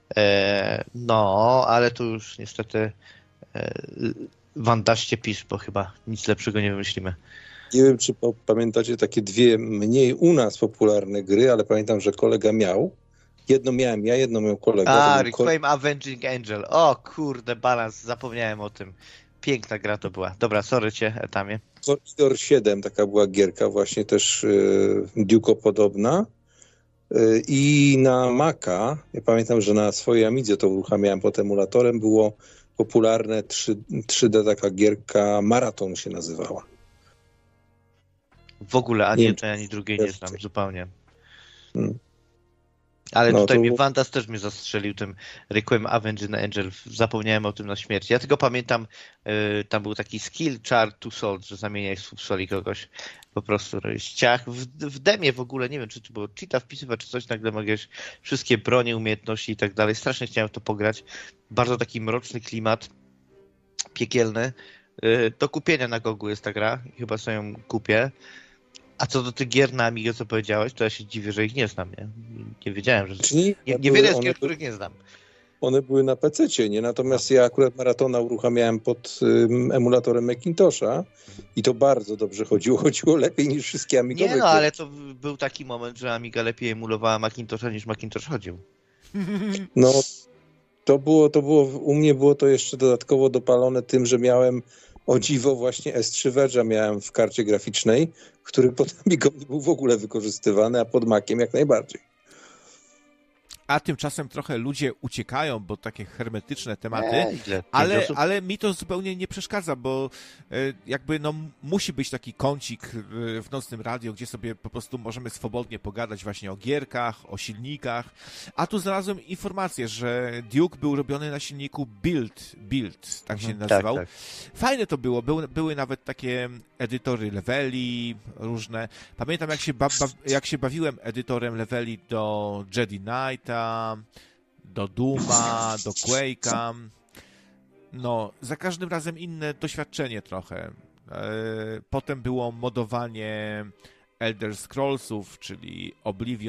No, ale tu już niestety Wandaście pisz, bo chyba nic lepszego nie wymyślimy. Nie wiem, czy pamiętacie takie dwie mniej u nas popularne gry, ale pamiętam, że kolega miał. Jedno miałem ja, jedno miał kolega. Requiem Avenging Angel. O kurde, balans, zapomniałem o tym. Piękna gra to była. Dobra, sorry cię, Etamie. Corridor 7, taka była gierka, właśnie też Duke'o podobna. I na Maca, ja pamiętam, że na swojej Amidze to uruchamiałem pod emulatorem, było popularne 3D taka gierka, Maraton się nazywała. W ogóle ani jednej, ani drugiej nie znam, zupełnie. Ale tutaj mnie Wandas też mnie zastrzelił tym Requiem Avenging Angel. Zapomniałem o tym na śmierć. Ja tylko pamiętam, tam był taki skill chart to sold, że zamieniaj w soli kogoś. Po prostu ściach. W demie w ogóle, nie wiem, czy to było cheata wpisywać, czy coś, nagle mogłeś wszystkie bronie, umiejętności i tak dalej. Strasznie chciałem w to pograć. Bardzo taki mroczny klimat, piekielny. Do kupienia na Gogu jest ta gra i chyba sobie ją kupię. A co do tych gier na Amigę, co powiedziałeś, to ja się dziwię, że ich nie znam, nie? Nie wiedziałem, że... Niewiele jest gier, których nie znam. One były na PC-cie, nie? Natomiast ja akurat Maratona uruchamiałem pod emulatorem Macintosha i to bardzo dobrze chodziło. Chodziło lepiej niż wszystkie Amigowe. Nie no, ale to był taki moment, że Amiga lepiej emulowała Macintosha niż Macintosh chodził. No, to było, u mnie było to jeszcze dodatkowo dopalone tym, że miałem o dziwo właśnie S3 Verge'a miałem w karcie graficznej, który pod Amigą nie był w ogóle wykorzystywany, a pod Maciem jak najbardziej. A tymczasem trochę ludzie uciekają, bo takie hermetyczne tematy, Ile? ale mi to zupełnie nie przeszkadza, bo jakby no musi być taki kącik w Nocnym Radio, gdzie sobie po prostu możemy swobodnie pogadać właśnie o gierkach, o silnikach. A tu znalazłem informację, że Duke był robiony na silniku Build, tak się nazywał. Tak. Fajne to było, były nawet takie edytory leveli różne. Pamiętam jak się bawiłem edytorem leveli do Jedi Knighta, do Dooma, do Quake'a. No, za każdym razem inne doświadczenie trochę. Potem było modowanie Elder Scrollsów, czyli Oblivion